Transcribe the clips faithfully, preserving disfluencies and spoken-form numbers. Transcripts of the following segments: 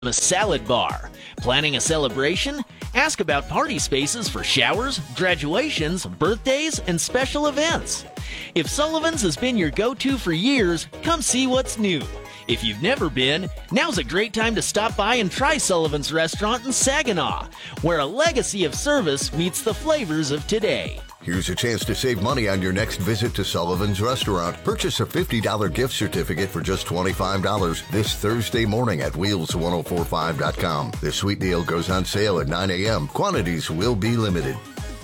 a salad bar. Planning a celebration? Ask about party spaces for showers, graduations, birthdays, and special events. If Sullivan's has been your go-to for years, come see what's new. If you've never been, now's a great time to stop by and try Sullivan's Restaurant in Saginaw, where a legacy of service meets the flavors of today. Here's a chance to save money on your next visit to Sullivan's Restaurant. Purchase a fifty dollars gift certificate for just twenty-five dollars this Thursday morning at wheels ten forty-five dot com. This sweet deal goes on sale at nine a.m. Quantities will be limited.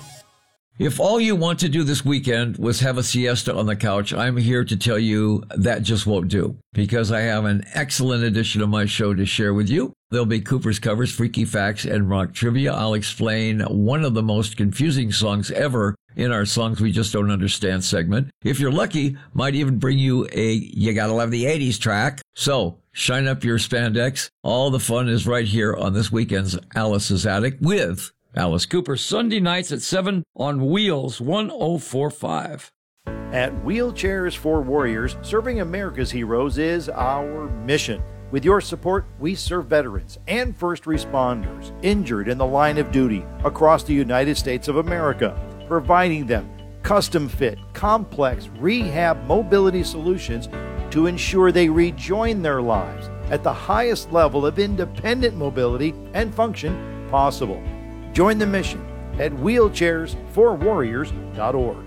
If all you want to do this weekend was have a siesta on the couch, I'm here to tell you that just won't do, because I have an excellent edition of my show to share with you. There'll be Cooper's Covers, Freaky Facts, and Rock Trivia. I'll explain one of the most confusing songs ever in our Songs We Just Don't Understand segment. If you're lucky, might even bring you a You Gotta Love the eighties track. So, shine up your spandex. All the fun is right here on this weekend's Alice's Attic with Alice Cooper, Sunday nights at seven on Wheels ten forty-five. At Wheelchairs for Warriors, serving America's heroes is our mission. With your support, we serve veterans and first responders injured in the line of duty across the United States of America, providing them custom-fit, complex rehab mobility solutions to ensure they rejoin their lives at the highest level of independent mobility and function possible. Join the mission at wheelchairs for warriors dot org.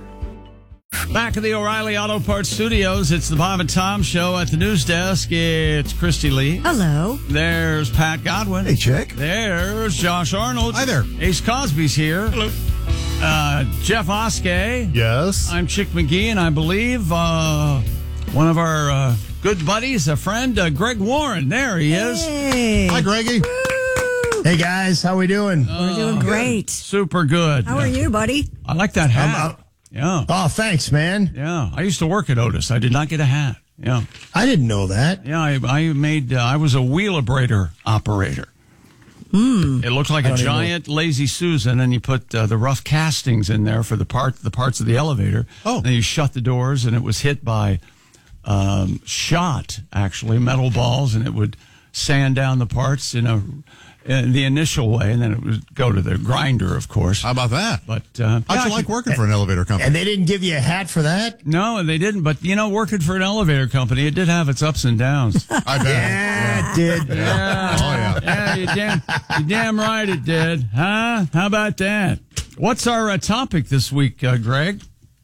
Back at the O'Reilly Auto Parts Studios, it's the Bob and Tom Show. At the news desk, it's Christy Lee. Hello. There's Pat Godwin. Hey, Chick. There's Josh Arnold. Hi there. Ace Cosby's here. Hello. Uh, Jeff Oskey. Yes. I'm Chick McGee, and I believe uh, one of our uh, good buddies, a friend, uh, Greg Warren. There he is. Hey. Hi, Greggy. Woo. Hey, guys. How we doing? We're doing Uh, great. Super good. How are you, buddy? I like that hat. I'm out. Yeah. Oh, thanks, man. Yeah. I used to work at Otis. I did not get a hat. Yeah. I didn't know that. Yeah, I, I made. Uh, I was a wheelabrator operator. Mm. It looked like a giant lazy Susan, and you put uh, the rough castings in there for the part, the parts of the elevator. Oh, then you shut the doors, and it was hit by um, shot, actually metal balls, and it would sand down the parts in a in the initial way, and then it would go to the grinder, of course. How about that? But uh, how'd yeah, you like working for an elevator company? And they didn't give you a hat for that? No, they didn't. But, you know, working for an elevator company, it did have its ups and downs. I bet. Yeah, it did. Yeah. Oh, yeah. Yeah, you damn, you damn right it did. Huh? How about that? What's our uh, topic this week, uh, Greg?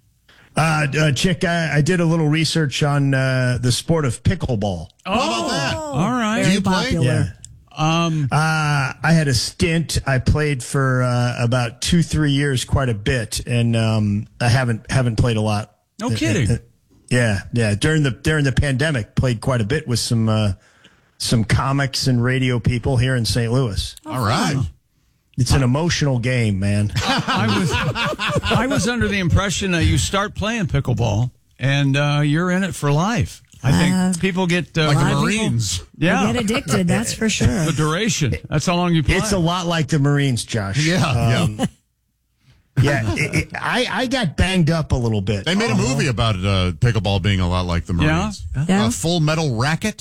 Uh, uh, Chick, I, I did a little research on uh, the sport of pickleball. Oh, How about that? all right. Very Do you play? popular. Yeah. Um, Uh, I had a stint. I played for uh, about two, three years, quite a bit, and um, I haven't haven't played a lot. no kidding. Uh, uh, yeah, yeah. During the during the pandemic, played quite a bit with some uh, some comics and radio people here in Saint Louis. All right. It's an emotional game, man. I was I was under the impression that you start playing pickleball and uh, you're in it for life. I think Uh, people get uh, Like the lot of Marines. yeah, You get addicted, that's for sure. the duration. That's how long you play. It's a lot like the Marines, Josh. Yeah, Um, yeah. Yeah, it, it, I, I got banged up a little bit. They made a movie about uh, pickleball being a lot like the Marines. Yeah? Uh, Full Metal Racket.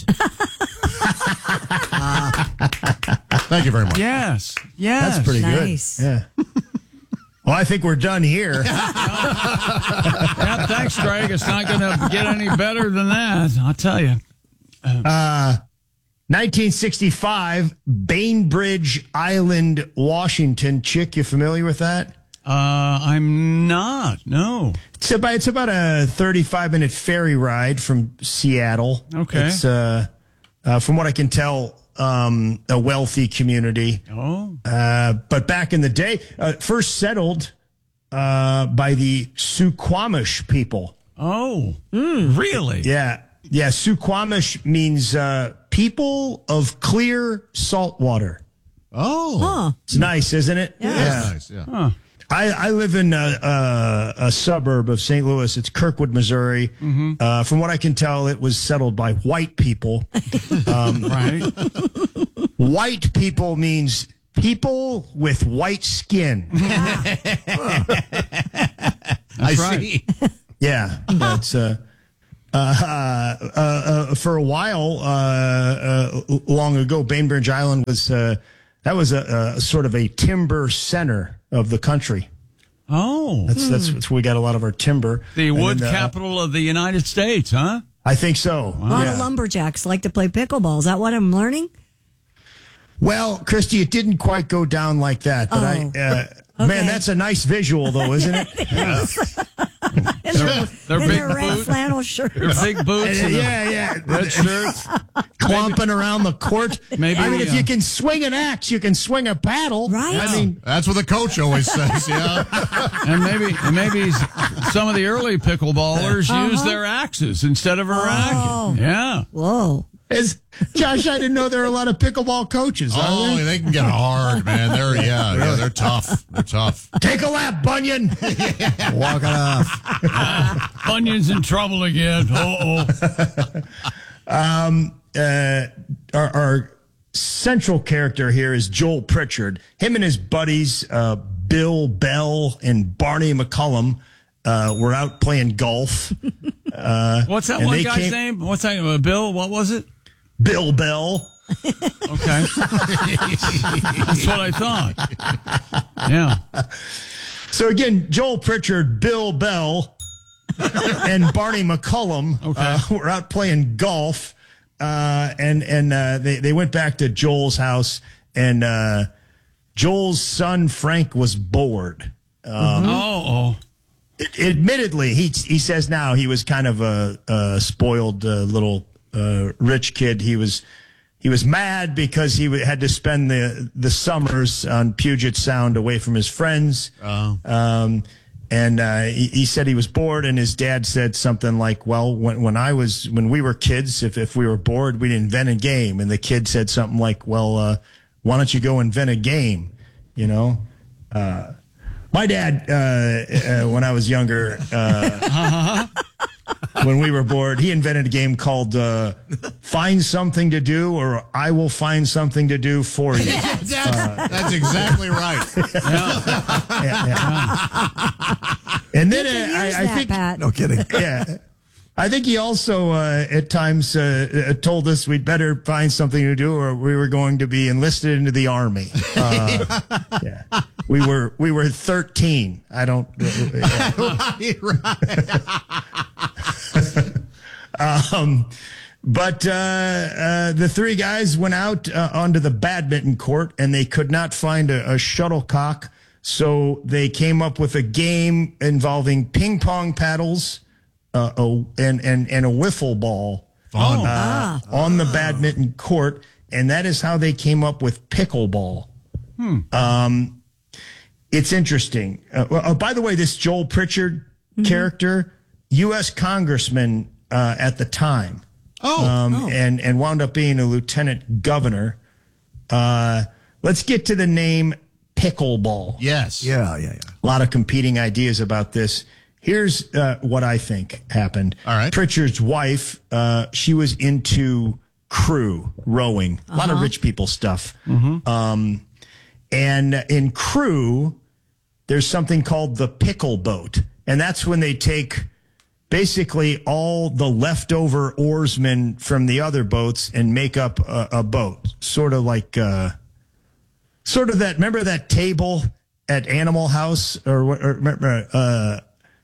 Thank you very much. Yes, yes. That's pretty Nice. good. Yeah. Well, I think we're done here. Yeah, thanks, Greg. It's not going to get any better than that. I'll tell you. Uh, nineteen sixty-five, Bainbridge Island, Washington. Chick, you familiar with that? Uh, I'm not. No. It's about it's about a thirty-five minute ferry ride from Seattle. Okay. It's uh, uh, from what I can tell, um, a wealthy community. Oh. Uh, but back in the day, uh, first settled uh, by the Suquamish people. Oh. Really? Yeah, yeah. Suquamish means uh, people of clear salt water. Oh. Huh. It's nice, isn't it? Yeah. That's nice, yeah. Huh. I, I live in a, a, a suburb of Saint Louis. It's Kirkwood, Missouri. Mm-hmm. Uh, from what I can tell, it was settled by white people. Um, Right. white people means people with white skin. I right. see. Yeah, that's uh, uh, uh, uh, for a while, uh, uh, long ago, Bainbridge Island was uh, that was a, a sort of a timber center of the country. Oh, that's, that's that's where we got a lot of our timber. The wood then, uh, capital of the United States, huh? I think so. A lot yeah. of lumberjacks like to play pickleball. Is that what I'm learning? Well, Christy, it didn't quite go down like that, but Oh. I. Uh, Okay. Man, that's a nice visual, though, isn't it? Yeah. In their, they're in big their red boots. flannel shirts. Their big boots. and the yeah, yeah. red shirts. Clomping around the court. Maybe, I mean, if uh, you can swing an axe, you can swing a paddle. Right. I mean, That's what the coach always says. Yeah. And maybe maybe some of the early pickleballers Uh-huh. used their axes instead of a Oh. racket. Yeah. Whoa. as Josh, I didn't know there are a lot of pickleball coaches. Are Oh, there? they can get hard, man. They're yeah, yeah, they're tough. They're tough. Take a lap, Bunyan. Walk it off. Bunyan's in trouble again. Uh-oh. um, uh, our, our central character here is Joel Pritchard. Him and his buddies, uh, Bill Bell and Barney McCullum, uh, were out playing golf. Uh, What's that and one they guy's came- name? What's that? Uh, Bill? What was it? Bill Bell. Okay. That's what I thought. Yeah. So again, Joel Pritchard, Bill Bell, and Barney McCullum Okay. uh, were out playing golf, uh, and and uh, they they went back to Joel's house, and uh, Joel's son Frank was bored. Um, Oh, oh. Admittedly, he he says now he was kind of a, a spoiled uh, little uh, rich kid. He was he was mad because he had to spend the the summers on Puget Sound away from his friends. Oh. Um, and uh, he, he said he was bored, and his dad said something like, "Well, when when I was when we were kids, if if we were bored, we'd invent a game." And the kid said something like, "Well, uh, why don't you go invent a game?" You know. Uh, My dad, uh, uh, when I was younger, uh, when we were bored, he invented a game called uh, Find Something to Do, or I Will Find Something to Do for You. That's, that's exactly right. Yeah, yeah. And then You can uh, use I, I that, think, Pat. No kidding. yeah, I think he also uh, at times uh, uh, told us we'd better find something to do, or we were going to be enlisted into the army. Uh, yeah, we were we were thirteen. I don't. Uh, yeah. right, right. Um, but uh, uh, the three guys went out uh, onto the badminton court, and they could not find a, a shuttlecock. So they came up with a game involving ping pong paddles uh, a, and, and, and a wiffle ball Fun. uh, Ah. on the badminton court. And that is how they came up with pickleball. Hmm. Um, it's interesting. Uh, well, oh, by the way, this Joel Pritchard character, U S congressman uh, at the time. Oh. Um, Oh. and, and wound up being a lieutenant governor. Uh, let's get to the name pickleball. Yes. Yeah, yeah, yeah. A lot of competing ideas about this. Here's uh, what I think happened. All right. Pritchard's wife, uh, she was into crew rowing, a lot of rich people stuff. Um, and in crew, there's something called the pickle boat. And that's when they take basically all the leftover oarsmen from the other boats and make up a, a boat. Sort of like, uh, sort of that, remember that table at Animal House, or, or remember, uh,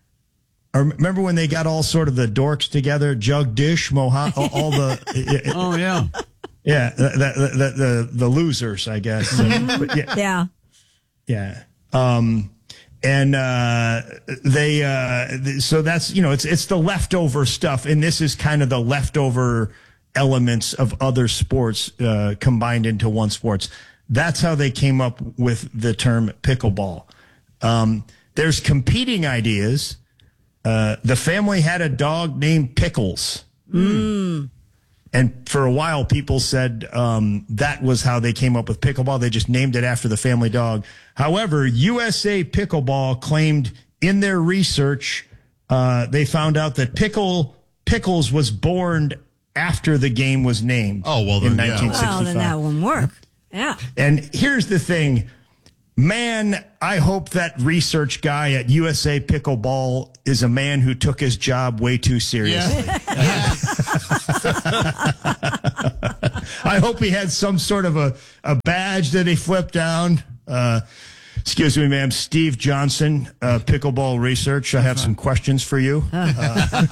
or remember when they got all sort of the dorks together, Jug Dish, Moha, all, all the, Oh, yeah. yeah, the, the, the, the, the losers, I guess. Uh, but yeah, Yeah. yeah. Um, and, uh, they, uh, so that's, you know, it's, it's the leftover stuff. And this is kind of the leftover elements of other sports, uh, combined into one sports. That's how they came up with the term pickleball. Um, there's competing ideas. Uh, the family had a dog named Pickles. Mm. And for a while, people said um, that was how they came up with pickleball. They just named it after the family dog. However, U S A Pickleball claimed in their research, uh, they found out that Pickle Pickles was born after the game was named. Oh, well, then, in yeah. nineteen sixty-five. Well, then that won't work. Yeah. And here's the thing. Man, I hope that research guy at U S A Pickleball is a man who took his job way too seriously. Yeah. I hope he had some sort of a, a badge that he flipped down. Uh, excuse me, ma'am. Steve Johnson, uh, Pickleball Research. I have some questions for you. Uh,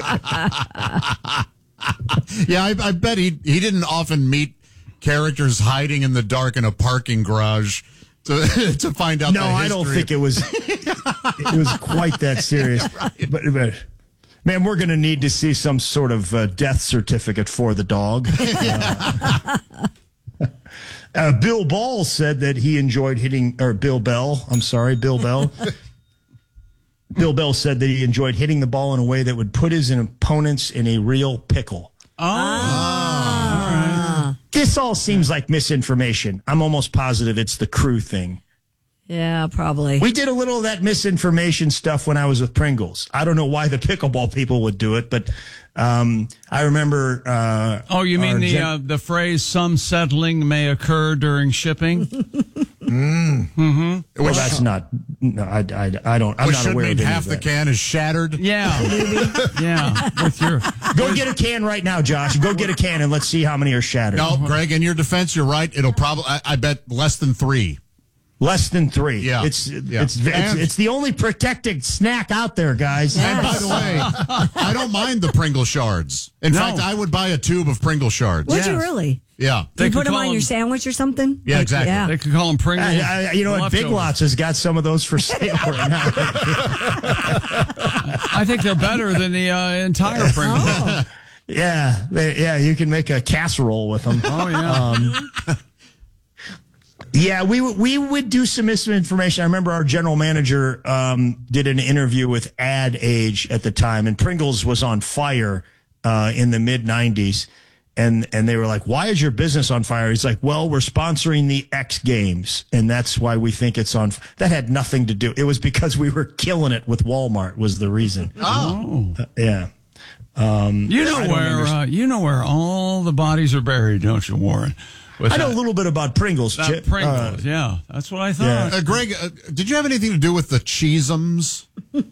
Yeah, I, I bet he he didn't often meet characters hiding in the dark in a parking garage to to find out. no, the I don't think it was. It was quite that serious. Yeah, right. But, but man, we're going to need to see some sort of uh, death certificate for the dog. Uh, uh, Bill Ball said that he enjoyed hitting, or Bill Bell. I'm sorry, Bill Bell. Bill Bell said that he enjoyed hitting the ball in a way that would put his opponents in a real pickle. Oh, all right. This all seems like misinformation. I'm almost positive it's the crew thing. Yeah, probably. We did a little of that misinformation stuff when I was with Pringles. I don't know why the pickleball people would do it, but um, I remember. Uh, Oh, you mean our the gen- uh, the phrase "some settling may occur during shipping"? Well, Which, that's not. No, I, I, I don't. I'm which not should aware mean of any half of the that. can is shattered. Yeah, yeah. With your Go get a can right now, Josh. Go get a can and let's see how many are shattered. No, Greg, in your defense, you're right. It'll probably, I, I bet, less than three. Less than three. Yeah. It's Yeah. it's it's, And- it's the only protected snack out there, guys. And by the way, I don't mind the Pringle shards. In No. fact, I would buy a tube of Pringle shards. Would Yes. you really? Yeah. Do you could put them call on your them- sandwich or something? Yeah, Like, exactly. Yeah. They could call them Pringles. I, I, you know what? Big leftovers. Lots has got some of those for sale right now. I think they're better than the uh, entire Pringles. Oh. Yeah, they, yeah, you can make a casserole with them. Oh yeah. Um, yeah, we w- we would do some misinformation. I remember our general manager um, did an interview with Ad Age at the time, and Pringles was on fire uh, in the mid nineties. And and they were like, "Why is your business on fire?" He's like, "Well, we're sponsoring the X Games, and that's why we think it's on." F-. That had nothing to do. It was because we were killing it with Walmart. Was the reason? Oh. Uh, yeah. Um, You know I don't where understand. uh, you know where all the bodies are buried, don't you, Warren? With I know that- a little bit about Pringles. that Chip. Pringles. Uh, yeah, that's what I thought. yeah. Uh, Greg, uh, did you have anything to do with the Cheesums?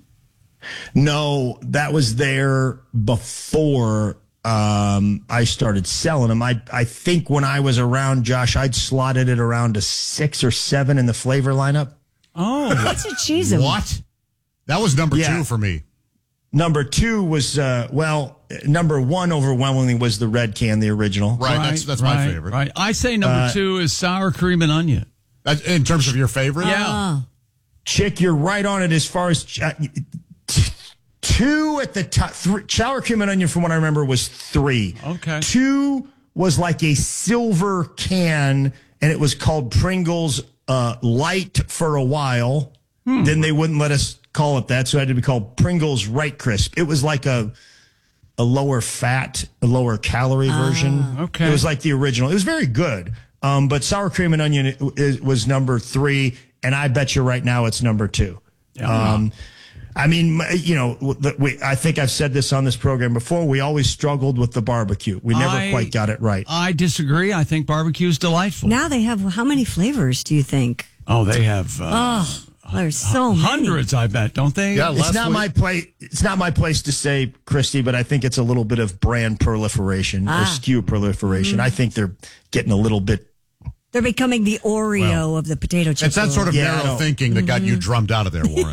No, that was there before um, I started selling them. I I think when I was around, Josh, I'd slotted it around to six or seven in the flavor lineup. Oh, What's a cheese? What? That was number Yeah. two for me. Number two was, uh, well, number one overwhelmingly was the red can, the original. Right, that's that's my right, favorite. Right. I say number Uh, two is sour cream and onion. That- in terms of your favorite? Yeah. Chick, you're right on it as far as uh, t- two at the top. Three, sour cream and onion, from what I remember, was three. Okay. Two was like a silver can, and it was called Pringles uh, Light for a while. Hmm. Then they wouldn't let us call it that, so it had to be called Pringles Right Crisp. It was like a a lower fat, a lower calorie version. okay. It was like the original. It was very good. Um, but sour cream and onion is, was number three, and I bet you right now it's number two. Yeah. Um, I mean, you know, the- we, I think I've said this on this program before. We always struggled with the barbecue. We never I- quite got it right. I disagree. I think barbecue is delightful. Now they have how many flavors do you think? oh, they have uh, Oh, there's so many. hundreds, I bet, don't they? Yeah, It's last not week- my place. It's not my place to say, Christy, but I think it's a little bit of brand proliferation or S K U proliferation. I think they're getting a little bit. They're becoming the Oreo of the potato chip. It's that sort of Yeah, I narrow know. thinking that got you drummed out of there, Warren.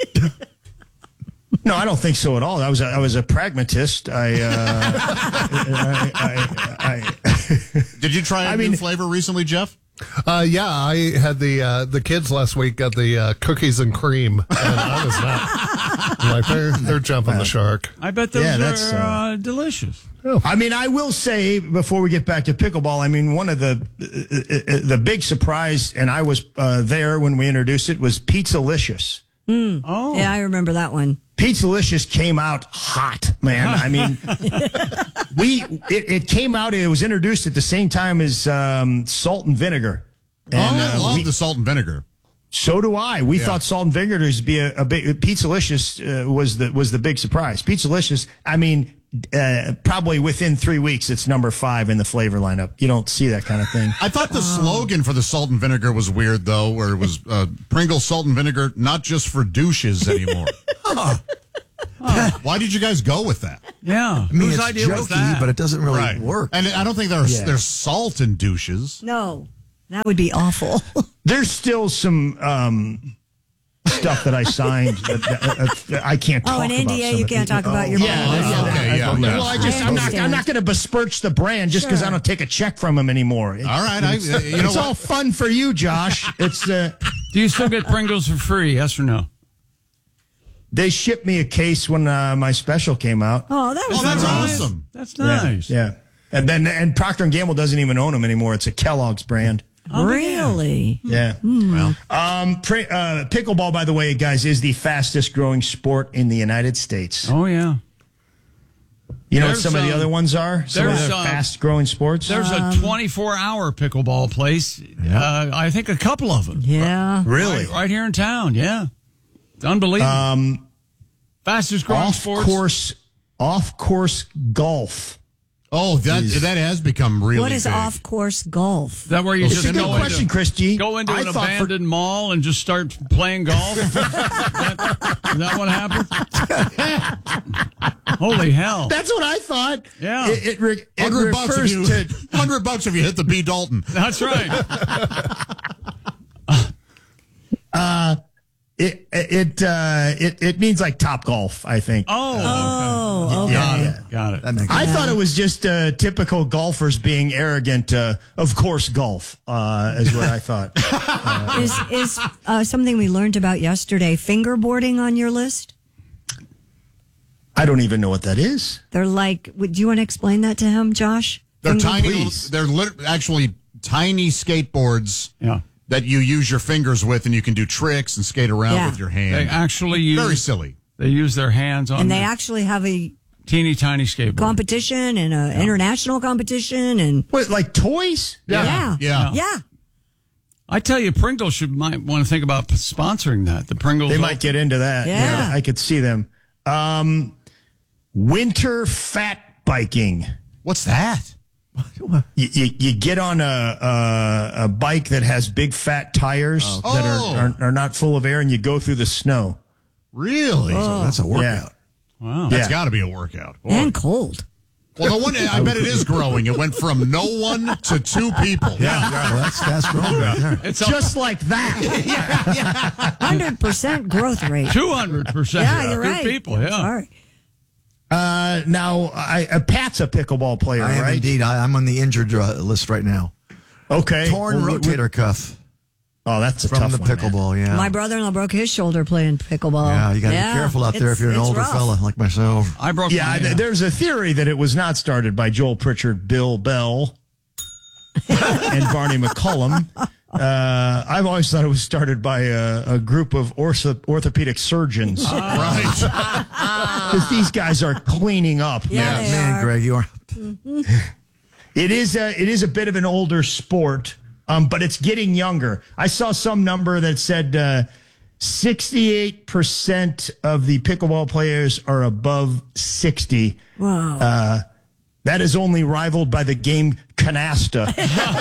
No, I don't think so at all. I was a, I was a pragmatist. I, uh, I, I, I, Did you try a I new mean- flavor recently, Jeff? Uh, yeah, I had the uh, the kids last week got the uh, cookies and cream, and I was not. I'm like they're they're jumping the shark. I bet those Yeah, that's, are uh, uh, delicious. I mean, I will say before we get back to pickleball, I mean, one of the uh, uh, the big surprise, and I was uh, there when we introduced it, was Pizzalicious. Oh, Yeah, I remember that one. Pizzalicious came out hot, man. I mean, we it, it came out. It was introduced at the same time as um, Salt and Vinegar. And, oh, I uh, love we- the salt and vinegar. So do I. We Yeah. thought Salt and Vinegar would be a, a big Pizzalicious uh, was the was the big surprise. Pizzalicious. I mean, uh, probably within three weeks, it's number five in the flavor lineup. You don't see that kind of thing. I thought the slogan for the salt and vinegar was weird, though, where it was uh, Pringles salt and vinegar, not just for douches anymore. huh. Huh. Why did you guys go with that? Yeah. I mean, Whose it's idea was jokey, that? but it doesn't really Right. work. And I don't think there's Yeah. there's salt in douches. No, that would be awful. There's still some um, stuff that I signed that, that, that I can't talk Oh, an about. N D A, some you of it. can't talk about your Yeah, boss. yeah, Okay, yeah, I- yeah. Well, I just I I'm not understand. I'm not going to besmirch the brand just because Sure. I don't take a check from them anymore. It- All right, I, it's, uh, you know it's what? all fun for you, Josh. It's uh, Do you still get Pringles for free? Yes or no? they shipped me a case when uh, my special came out. Oh, that was Oh, that's nice. awesome. That's Yeah, nice. Yeah, and then and Procter and Gamble doesn't even own them anymore. It's a Kellogg's brand. Really? Yeah. Well, Um, pre, uh, pickleball, by the way, guys, is the fastest growing sport in the United States. Oh, yeah. You know what There's, some of the um, other ones are? Some of there's, the uh, fast growing sports? There's a twenty-four hour pickleball place. Uh, I think a couple of them. Yeah. Really? Right, right here in town, yeah. It's unbelievable. Um, Fastest growing off sports. course, off course golf. oh, that that has become really What is big. off course golf? Is that where you It's just a good go question, into, Christy. go into I an thought for- abandoned mall and just start playing golf? is, that, is that what happened? Holy hell. That's what I thought. Yeah. It, it, re- it Hundred bucks if refers you to. hundred bucks if you hit the B Dalton. That's right. It it uh, it it means like Top Golf, I think. Oh, Oh, okay. got yeah. it. Got it. That makes I thought it was just uh, typical golfers being arrogant. Uh, of course, golf uh, is what I thought. Is is uh, something we learned about yesterday fingerboarding on your list? I don't even know what that is. They're like, would you want to explain that to him, Josh? They're Finger- tiny. please. They're lit- actually tiny skateboards Yeah. that you use your fingers with, and you can do tricks and skate around Yeah. with your They hand. actually use Very silly. They use their hands on And they the actually have a teeny tiny skateboard. competition and an international competition and What, like toys? yeah, Yeah. yeah. I tell you, Pringles should might want to think about sponsoring that. The Pringles. They might get into that. Yeah. I could see them. Um, winter fat biking. What's that? You, you, you get on a, a a bike that has big fat tires that Oh. are, are are not full of air, and you go through the snow. Really? That's a workout. Wow. That's Yeah. got to be a workout. And cold. Well, the one I bet it is growing. It went from no one to two people. Yeah, well, that's fast growing right there. It's a Just like that. one hundred percent growth rate. two hundred percent. Yeah, you're Good right. people, yeah. Sorry. Uh, now, I, uh, Pat's a pickleball player, I am right? indeed. I, I'm on the injured uh, list right now. Okay. Torn Well, what- rotator cuff Oh, that's a from tough the one, man. pickleball. Yeah. My brother-in-law broke his shoulder playing pickleball. yeah, you got to be careful out there it's- if you're an it's older rough. fella like myself. I broke Yeah, my, th- there's a theory that it was not started by Joel Pritchard, Bill Bell, and Barney McCullum. Uh, I've always thought it was started by a, a group of ortho, orthopedic surgeons. Right. Because these guys are cleaning up. Yeah, man. they Man, are. Greg, you are. It is a, it is a bit of an older sport, um, but it's getting younger. I saw some number that said uh, sixty-eight percent of the pickleball players are above sixty. Wow. Uh, that is only rivaled by the game canasta.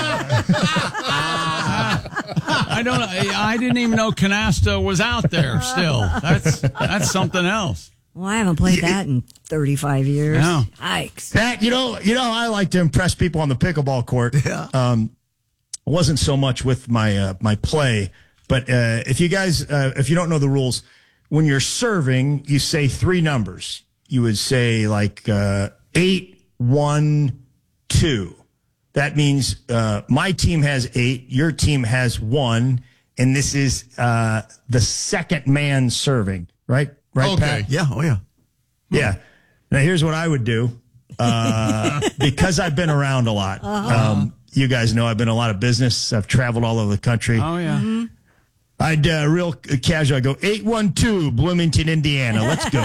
I don't. I didn't even know canasta was out there. Still, that's that's something else. well, I haven't played that in thirty-five years. Yeah. Yikes. That you know, you know, I like to impress people on the pickleball court. Yeah. Um, wasn't so much with my uh, my play, but uh, if you guys, uh, if you don't know the rules, when you're serving, you say three numbers. You would say like uh, eight, one, two. That means uh, my team has eight, your team has one, and this is uh, the second man serving. Right, right, Okay. Pat? Yeah, oh yeah. Yeah. Now, here's what I would do. Uh, because I've been around a lot. Um, you guys know I've been in a lot of business. I've traveled all over the country. Oh yeah. I'd uh, real casual. I go eight one two Bloomington, Indiana. Let's go.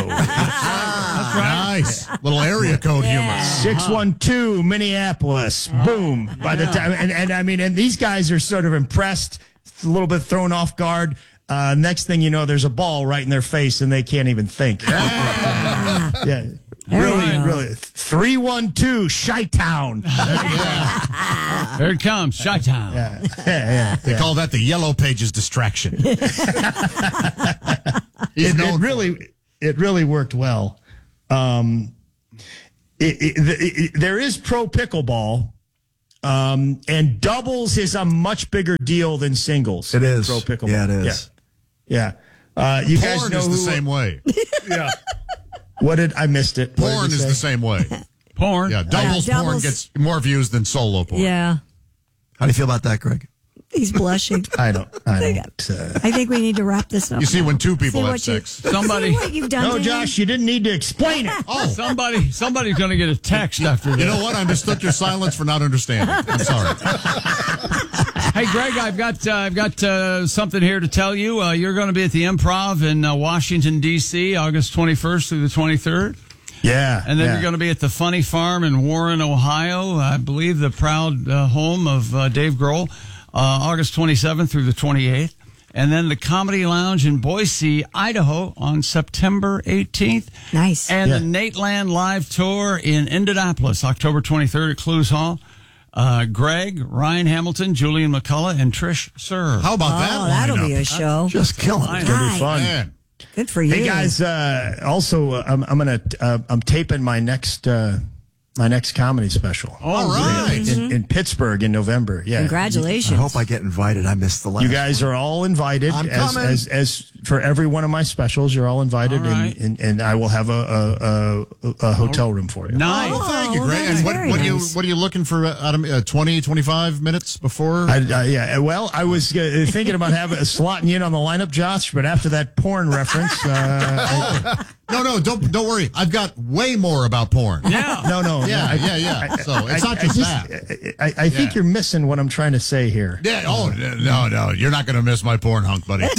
Nice. Little area code humor. six one two Minneapolis. Boom. By the time, and, and I mean, and these guys are sort of impressed, a little bit thrown off guard. Uh, next thing you know, there's a ball right in their face and they can't even think. Yeah. There really, you go. really. three one two, Chi-Town. There it comes, Chi-Town. Yeah, yeah, yeah. They call that the Yellow Pages distraction. it, it really, it really worked well. Um, it, it, it, it, there is pro pickleball, um, and doubles is a much bigger deal than singles. It is. Pro pickleball. Yeah, it is. Yeah. yeah. Uh, you Porn guys know is who, the same way. Yeah. What did I missed it? What Porn did it is say? the same way. Porn. Yeah, doubles Yeah, porn doubles. gets more views than solo porn. Yeah. How do you feel about that, Greg? He's blushing. I don't. I don't. Uh, I think we need to wrap this up. You see, when two people See have what you- sex. Somebody, See what you've done no, to him? Josh, you didn't need to explain it. Oh, somebody, somebody's going to get a text after this. you know what? I mistook your silence for not understanding. I'm sorry. Hey, Greg, I've got uh, I've got uh, something here to tell you. Uh, you're going to be at the Improv in uh, Washington, D C, August twenty-first through the twenty-third. Yeah. And then yeah. you're going to be at the Funny Farm in Warren, Ohio, I believe the proud uh, home of uh, Dave Grohl, uh, August twenty-seventh through the twenty-eighth. And then the Comedy Lounge in Boise, Idaho on September eighteenth. Nice. And Yeah. the Nate Land Live Tour in Indianapolis, October twenty-third at Clues Hall. Uh, Greg, Ryan Hamilton, Julian McCullough, and Trish Sir. How about that? Oh, that'll lineup? be a show. Just killing it. It's gonna be Hi. fun. Man. Good for you. Hey guys, uh, also uh, I'm, I'm gonna uh, I'm taping my next uh, my next comedy special. All right. in, in Pittsburgh in November. Yeah, Congratulations. I hope I get invited. I missed the last. you guys are all invited. I'm as, coming. as as for every one of my specials, you're all invited, All right. and, and and I will have a a, a, a hotel room for you. Nice. Oh, thank you, Oh, Greg. that's And what, very what, are you, nice. what are you looking for, uh, Adam? Uh, twenty, twenty-five minutes before? I, uh, yeah, well, I was uh, thinking about having slotting you in on the lineup, Josh, but after that porn reference, uh, no, no, don't don't worry. I've got way more about porn. Yeah. no, no, Yeah, I- yeah, yeah. So it's I- not I just, just- that. I, I think Yeah. you're missing what I'm trying to say here. Yeah. Oh no, no, you're not going to miss my porn hunk, buddy.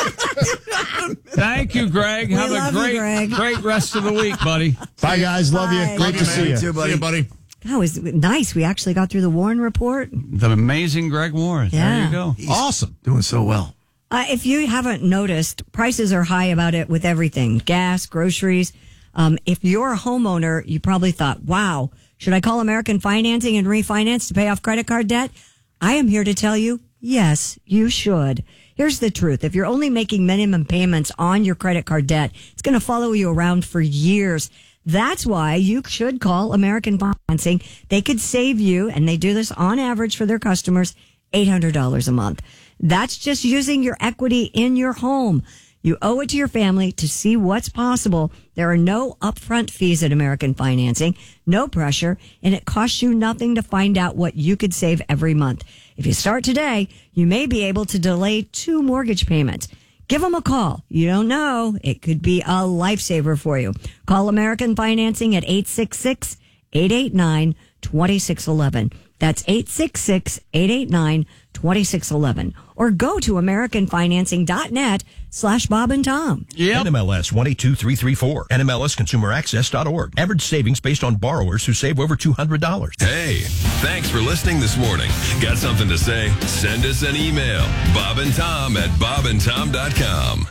Thank you, Greg. We Have a love you, great, Greg. great rest of the week, buddy. Bye, guys. Love Bye. you. Great to see you. too, buddy. See you, buddy. That was nice. We actually got through the Warren report. The amazing Greg Warren. There Yeah. you go. Awesome. Doing so well. Uh, if you haven't noticed, prices are high about it with everything, gas, groceries. Um, if you're a homeowner, you probably thought, wow, should I call American Financing and refinance to pay off credit card debt? I am here to tell you, yes, you should. Here's the truth. If you're only making minimum payments on your credit card debt, it's going to follow you around for years. That's why you should call American Financing. They could save you, and they do this on average for their customers, eight hundred dollars a month. That's just using your equity in your home. You owe it to your family to see what's possible. There are no upfront fees at American Financing, no pressure, and it costs you nothing to find out what you could save every month. If you start today, you may be able to delay two mortgage payments. Give them a call. You don't know. It could be a lifesaver for you. Call American Financing at eight six six, eight eight nine, two six one one. That's eight six six, eight eight nine, two six one one. Or go to americanfinancing.net slash Bob and Tom. Yep. N M L S one eight two three three four. N M L S consumer access dot org. Average savings based on borrowers who save over two hundred dollars. Hey, thanks for listening this morning. Got something to say? Send us an email. Bob and Tom at bob and tom dot com.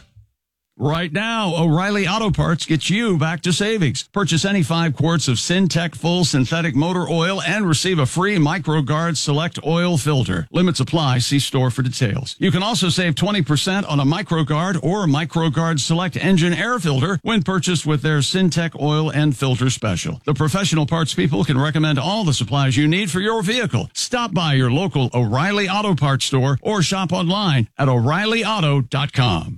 Right now, O'Reilly Auto Parts gets you back to savings. Purchase any five quarts of Syntec full synthetic motor oil and receive a free MicroGuard Select oil filter. Limits apply. See store for details. You can also save twenty percent on a MicroGuard or MicroGuard Select engine air filter when purchased with their Syntec oil and filter special. The professional parts people can recommend all the supplies you need for your vehicle. Stop by your local O'Reilly Auto Parts store or shop online at o'reilly auto dot com.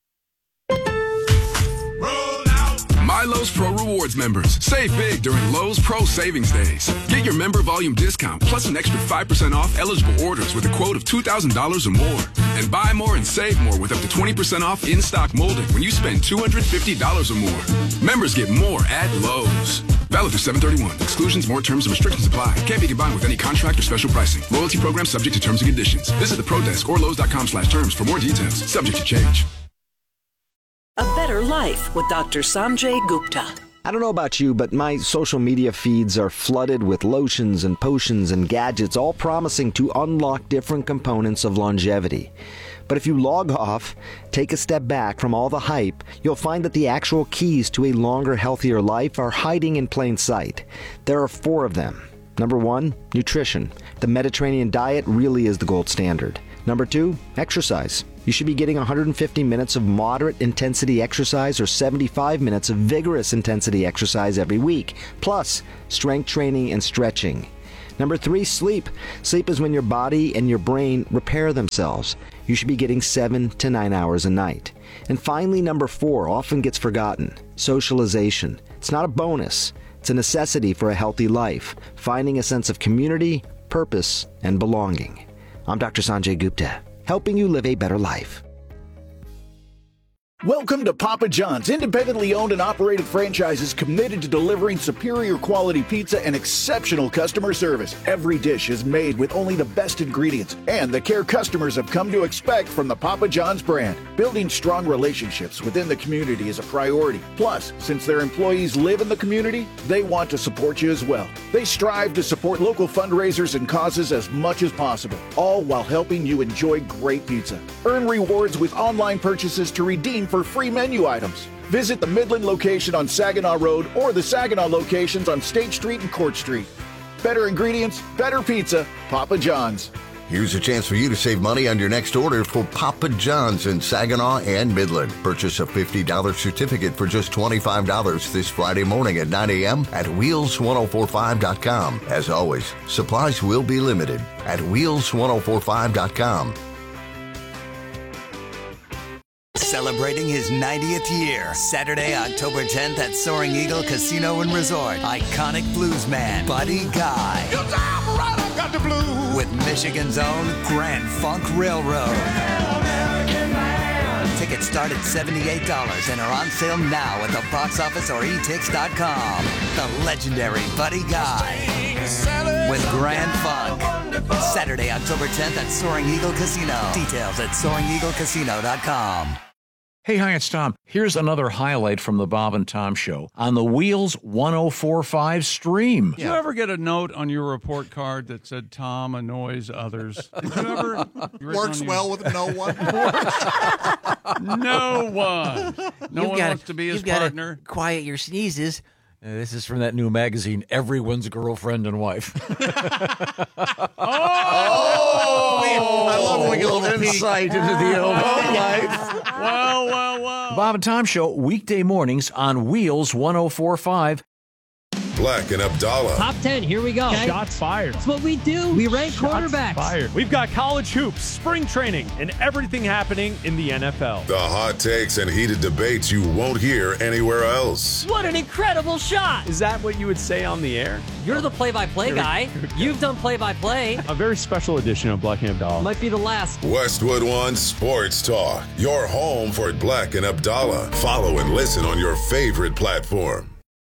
My Lowe's Pro Rewards members, save big during Lowe's Pro Savings Days. Get your member volume discount plus an extra five percent off eligible orders with a quote of two thousand dollars or more. And buy more and save more with up to twenty percent off in-stock molding when you spend two hundred fifty dollars or more. Members get more at Lowe's. Valid through seven thirty-one. Exclusions, more terms and restrictions apply. Can't be combined with any contract or special pricing. Loyalty program subject to terms and conditions. Visit the Pro Desk or Lowe's dot com slash terms for more details. Subject to change. A Better Life with Doctor Sanjay Gupta. I don't know about you, but my social media feeds are flooded with lotions and potions and gadgets, all promising to unlock different components of longevity. But if you log off, take a step back from all the hype, you'll find that the actual keys to a longer, healthier life are hiding in plain sight. There are four of them. Number one, nutrition. The Mediterranean diet really is the gold standard. Number two, exercise. You should be getting one hundred fifty minutes of moderate intensity exercise or seventy-five minutes of vigorous intensity exercise every week, plus strength training and stretching. Number three, sleep. Sleep is when your body and your brain repair themselves. You should be getting seven to nine hours a night. And finally, number four, often gets forgotten, socialization. It's not a bonus. It's a necessity for a healthy life, finding a sense of community, purpose, and belonging. I'm Doctor Sanjay Gupta, helping you live a better life. Welcome to Papa John's, independently owned and operated franchises committed to delivering superior quality pizza and exceptional customer service. Every dish is made with only the best ingredients and the care customers have come to expect from the Papa John's brand. Building strong relationships within the community is a priority. Plus, since their employees live in the community, they want to support you as well. They strive to support local fundraisers and causes as much as possible, all while helping you enjoy great pizza. Earn rewards with online purchases to redeem for free menu items. Visit the Midland location on Saginaw Road or the Saginaw locations on State Street and Court Street. Better ingredients, better pizza, Papa John's. Here's a chance for you to save money on your next order for Papa John's in Saginaw and Midland. Purchase a fifty dollars certificate for just twenty-five dollars this Friday morning at nine a.m. at wheels ten forty-five dot com. As always, supplies will be limited at wheels ten forty-five dot com. Celebrating his ninetieth year, Saturday, October tenth at Soaring Eagle Casino and Resort. Iconic bluesman Buddy Guy. Right, got the blues. With Michigan's own Grand Funk Railroad. Tickets start at seventy-eight dollars and are on sale now at the box office or e tix dot com. The legendary Buddy Guy with Grand Funk. Saturday, October tenth at Soaring Eagle Casino. Details at soaring eagle casino dot com. Hey, hi, it's Tom. Here's another highlight from the Bob and Tom Show on the Wheels ten forty-five stream. Did you ever get a note on your report card that said Tom annoys others? Did you ever? Works well with no one. No one. No You've one gotta, wants to be his you've gotta partner. Quiet your sneezes. Uh, this is from that new magazine, Everyone's Girlfriend and Wife. Oh! I love when we get a little insight into the old life. Well, well, well. Bob and Tom Show, weekday mornings on Wheels ten forty-five. Black and Abdallah. Top ten, here we go. Okay. Shots fired. That's what we do. We rank Shots quarterbacks. Fired. We've got college hoops, spring training, and everything happening in the N F L. The hot takes and heated debates you won't hear anywhere else. What an incredible shot. Is that what you would say on the air? You're the play-by-play guy. You've done play-by-play. A very special edition of Black and Abdallah. Might be the last. Westwood One Sports Talk. Your home for Black and Abdallah. Follow and listen on your favorite platform.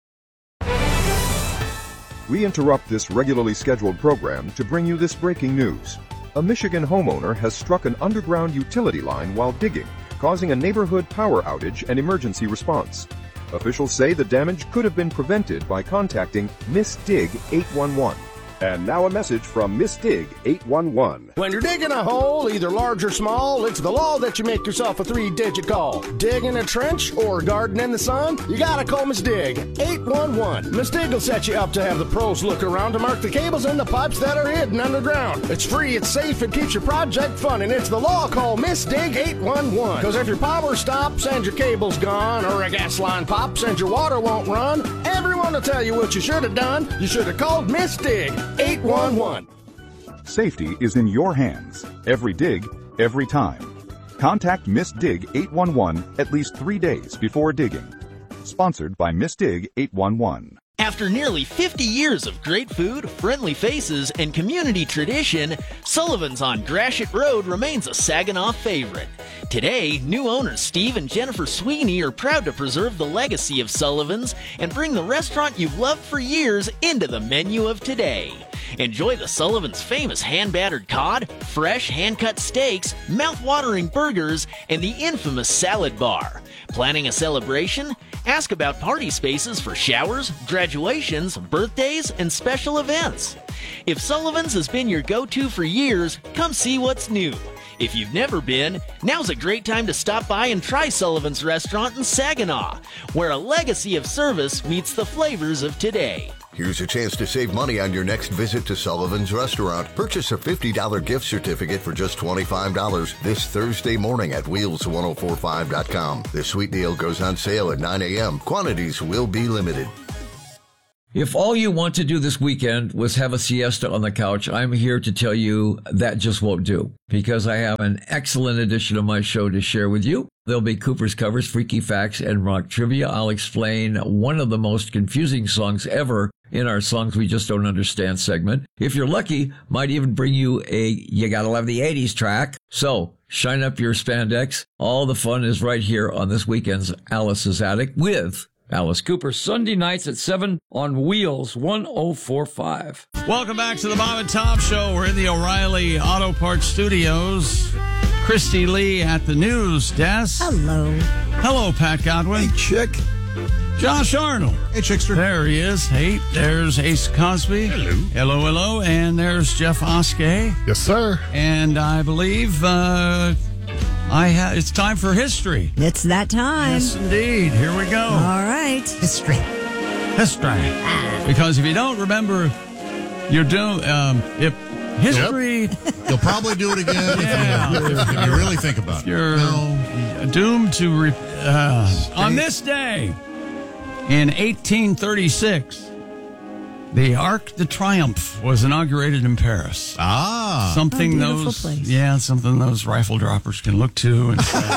We interrupt this regularly scheduled program to bring you this breaking news. A Michigan homeowner has struck an underground utility line while digging, causing a neighborhood power outage and emergency response. Officials say the damage could have been prevented by contacting Miss Dig eight one one. And now a message from Miss Dig eight one one. When you're digging a hole, either large or small, it's the law that you make yourself a three-digit call. Digging a trench or garden in the sun, you gotta call Miss Dig eight one one. Miss Dig will set you up to have the pros look around to mark the cables and the pipes that are hidden underground. It's free, it's safe, it keeps your project fun, and it's the law. Call Miss Dig eight one one. Because if your power stops and your cable's gone, or a gas line pops and your water won't run, everyone will tell you what you should have done. You should have called Miss Dig eight one one. Safety is in your hands. Every dig, every time. Contact Miss Dig eight one one at least three days before digging. Sponsored by Miss Dig eight one one. After nearly fifty years of great food, friendly faces, and community tradition, Sullivan's on Gratiot Road remains a Saginaw favorite. Today, new owners Steve and Jennifer Sweeney are proud to preserve the legacy of Sullivan's and bring the restaurant you've loved for years into the menu of today. Enjoy the Sullivan's famous hand-battered cod, fresh hand-cut steaks, mouth-watering burgers, and the infamous salad bar. Planning a celebration? Ask about party spaces for showers, graduations, birthdays, and special events. If Sullivan's has been your go-to for years, come see what's new. If you've never been, now's a great time to stop by and try Sullivan's Restaurant in Saginaw, where a legacy of service meets the flavors of today. Here's a chance to save money on your next visit to Sullivan's Restaurant. Purchase a fifty dollars gift certificate for just twenty-five dollars this Thursday morning at wheels ten forty-five dot com. This sweet deal goes on sale at nine a.m. Quantities will be limited. If all you want to do this weekend was have a siesta on the couch, I'm here to tell you that just won't do, because I have an excellent edition of my show to share with you. There'll be Cooper's Covers, Freaky Facts, and Rock Trivia. I'll explain one of the most confusing songs ever in our Songs We Just Don't Understand segment. If you're lucky, might even bring you a You Gotta Love the eighties track. So, shine up your spandex. All the fun is right here on this weekend's Alice's Attic with Alice Cooper, Sunday nights at seven on Wheels ten forty-five. Welcome back to the Bob and Tom Show. We're in the O'Reilly Auto Parts Studios. Christy Lee at the news desk. Hello. Hello, Pat Godwin. Hey, chick. Josh Arnold. Hey, Chickster. There he is. Hey, there's Ace Cosby. Hello. Hello, hello. And there's Jeff Oskey. Yes, sir. And I believe uh, I ha- it's time for history. It's that time. Yes, indeed. Here we go. All right. History. History. Because if you don't remember, you're doing um, if history. Yep. You'll probably do it again Yeah. if, you, if you really think about it. You're doomed to re- uh, on this day in eighteen thirty-six. The Arc de Triomphe was inaugurated in Paris. Ah, something oh, those, place. yeah, something those rifle droppers can look to and say,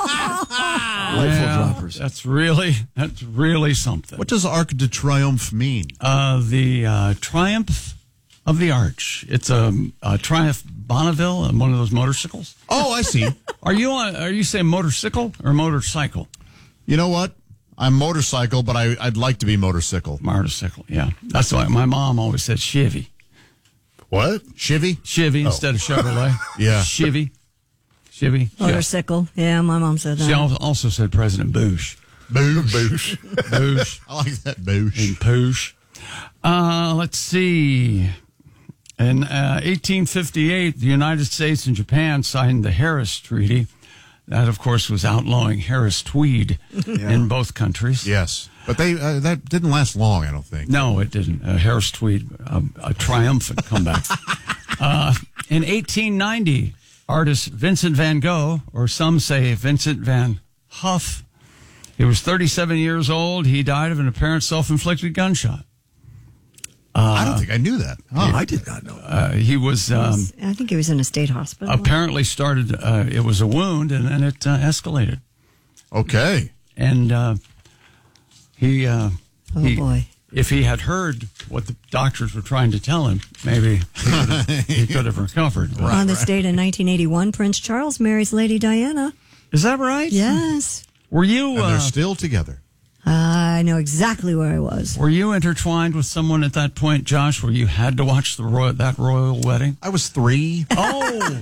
Rifle droppers. That's really, that's really something. What does Arc de Triomphe mean? Uh, the uh, Triumph of the Arch. It's a, a Triumph Bonneville, and one of those motorcycles. Oh, I see. Are you on? Are you saying motorcycle or motorcycle? You know what? I'm motorcycle, but I, I'd like to be motorcycle. Motorcycle, yeah. That's why my mom always said Chevy. What? Chivy? Chevy Oh. instead of Chevrolet. Yeah. Chevy. Chevy. Motorcycle. Yeah, my mom said that. She al- also said President Bush. Boosh. Boosh. Bush. I like that boosh. And Poosh. Uh, let's see. In uh, eighteen fifty-eight, the United States and Japan signed the Harris Treaty. That, of course, was outlawing Harris Tweed Yeah. in both countries. Yes. But they uh, that didn't last long, I don't think. No, it didn't. Uh, Harris Tweed, um, a triumphant comeback. uh, in eighteen ninety, artist Vincent van Gogh, or some say Vincent van Huff, he was thirty-seven years old. He died of an apparent self-inflicted gunshot. Uh, I don't think I knew that. Oh, I did not know. Uh, he was... Um, I think he was in a state hospital. apparently started, uh, it was a wound, and then it uh, escalated. Okay. And uh, he... Uh, Oh, he, boy. If he had heard what the doctors were trying to tell him, maybe he could have, he could have recovered. But- On this date in nineteen eighty-one, Prince Charles marries Lady Diana. Is that right? Yes. Were you... And Uh, they're still together. I know exactly where I was. were you intertwined with someone at that point, Josh, where you had to watch the royal, that royal wedding? I was three. Oh!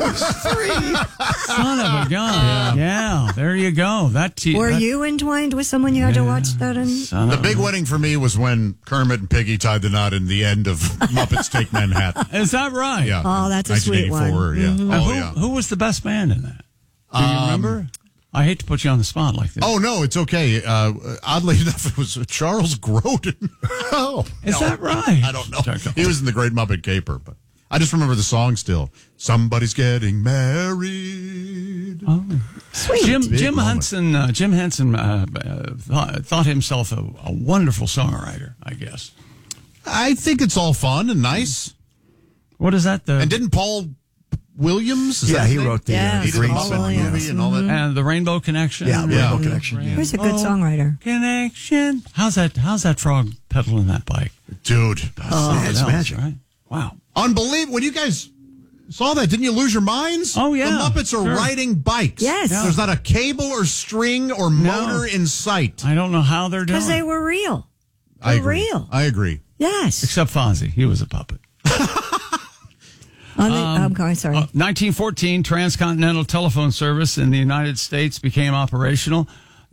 Son of a gun. Yeah, yeah there you go. That te- Were that, you entwined with someone you had to watch that in? Son The of big a- wedding for me was when Kermit and Piggy tied the knot in the end of Muppets Take Manhattan. Is that right? Yeah. Oh, that's a sweet one. nineteen eighty-four, Mhm. Yeah. And Oh, who, yeah. who was the best man in that? Do you Um, remember? I hate to put you on the spot like this. Oh, no, it's okay. Uh, oddly enough, it was Charles Grodin. Oh. Is that right? I don't know. He was in the Great Muppet Caper, but I just remember the song still. Somebody's getting married. Oh. Sweet. Jim Big Jim moment. Henson uh, Jim Henson uh, uh, thought, thought himself a, a wonderful songwriter, I guess. I think it's all fun and nice. What is that? The And didn't Paul Williams? Is Yeah, that his he name? wrote the, Yeah, uh, He did the Green Paul Muppet Song. Williams. movie and all that. and the Rainbow Connection. Yeah, Rainbow Yeah. Connection. Yeah. He was a good songwriter. Connection. How's that? How's that frog pedaling that bike? Dude. Oh, it's That was, magic. right? Wow. Unbelievable. When you guys saw that, didn't you lose your minds? Oh, yeah. The Muppets are Sure. riding bikes. Yes. Yeah. There's not a cable or string or motor in sight. I don't know how they're doing. Because they were real. I They're agree. real. I agree. Yes. Except Fonzie. He was a puppet. On the, I'm going, sorry. Uh, nineteen fourteen, transcontinental telephone service in the United States became operational.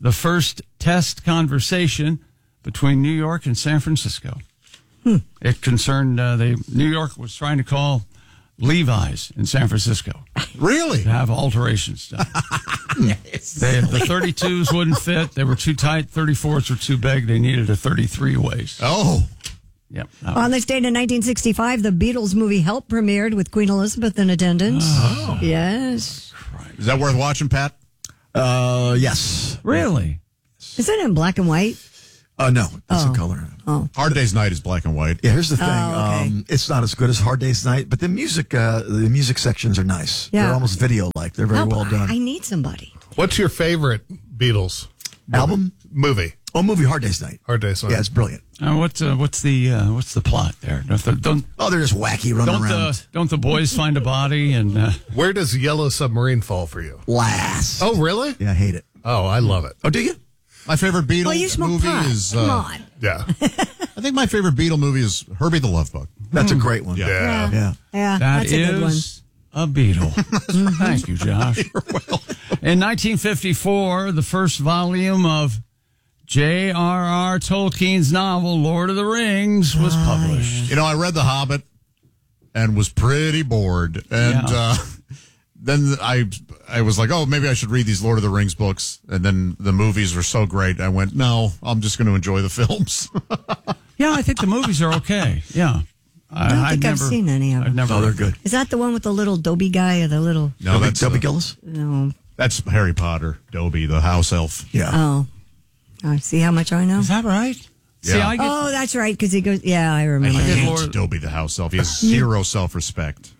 the first test conversation between New York and San Francisco. Hmm. It concerned, uh, they, New York was trying to call Levi's in San Francisco. Really? To have alterations done. Yes. They, the thirty-twos wouldn't fit. They were too tight. thirty-fours were too big. They needed a thirty-three waist. Oh. Yep. On this date in nineteen sixty-five, the Beatles movie Help premiered with Queen Elizabeth in attendance. Oh. Yes. Is that worth watching, Pat? Uh, yes. Really? Is it in black and white? Uh, no, it's Oh. a color. Oh. Hard Day's Night is black and white. Yeah, here's the thing. Oh, okay. um, it's not as good as Hard Day's Night, but the music, uh, the music sections are nice. Yeah. They're almost video-like. They're very Help, well done. I need somebody. What's your favorite Beatles Album? movie? Oh, movie Hard Day's Night. Hard Day's Night. Yeah, it's brilliant. Uh, what's uh, what's the uh, what's the plot there? Don't the, don't, Oh, they're just wacky running don't around. the don't the boys find a body and uh, Where does Yellow Submarine fall for you? Last. Oh, really? Yeah, I hate it. Oh, I love it. Oh, do you? My favorite Beatles Well, you smoke movie pot. is. Come uh, on. Yeah. I think my favorite Beatle movie is Herbie the Love Bug. That's a great one. Yeah. Yeah. Yeah. Yeah, that that's a good one. is a Beatle. Thank you, Josh. In nineteen fifty-four, the first volume of J R R. Tolkien's novel Lord of the Rings was published. You know, I read The Hobbit and was pretty bored. And Yeah. uh, then I I was like, oh, maybe I should read these Lord of the Rings books. And then the movies were so great. I went, no, I'm just going to enjoy the films. Yeah, I think the movies are okay. Yeah. I don't think I've never, seen any of I've them. never. Oh, they're good. Is that the one with the little Dobby guy or the little? No, Dobby, that's Dobby uh, Gillis? No. That's Harry Potter, Dobby, the house elf. Yeah. Oh. I see how much I know. Is that right? Yeah. See, I get, Oh, that's right. Because he goes. Yeah, I remember. I get hate Lord- Dobby, the house elf. He has zero self-respect.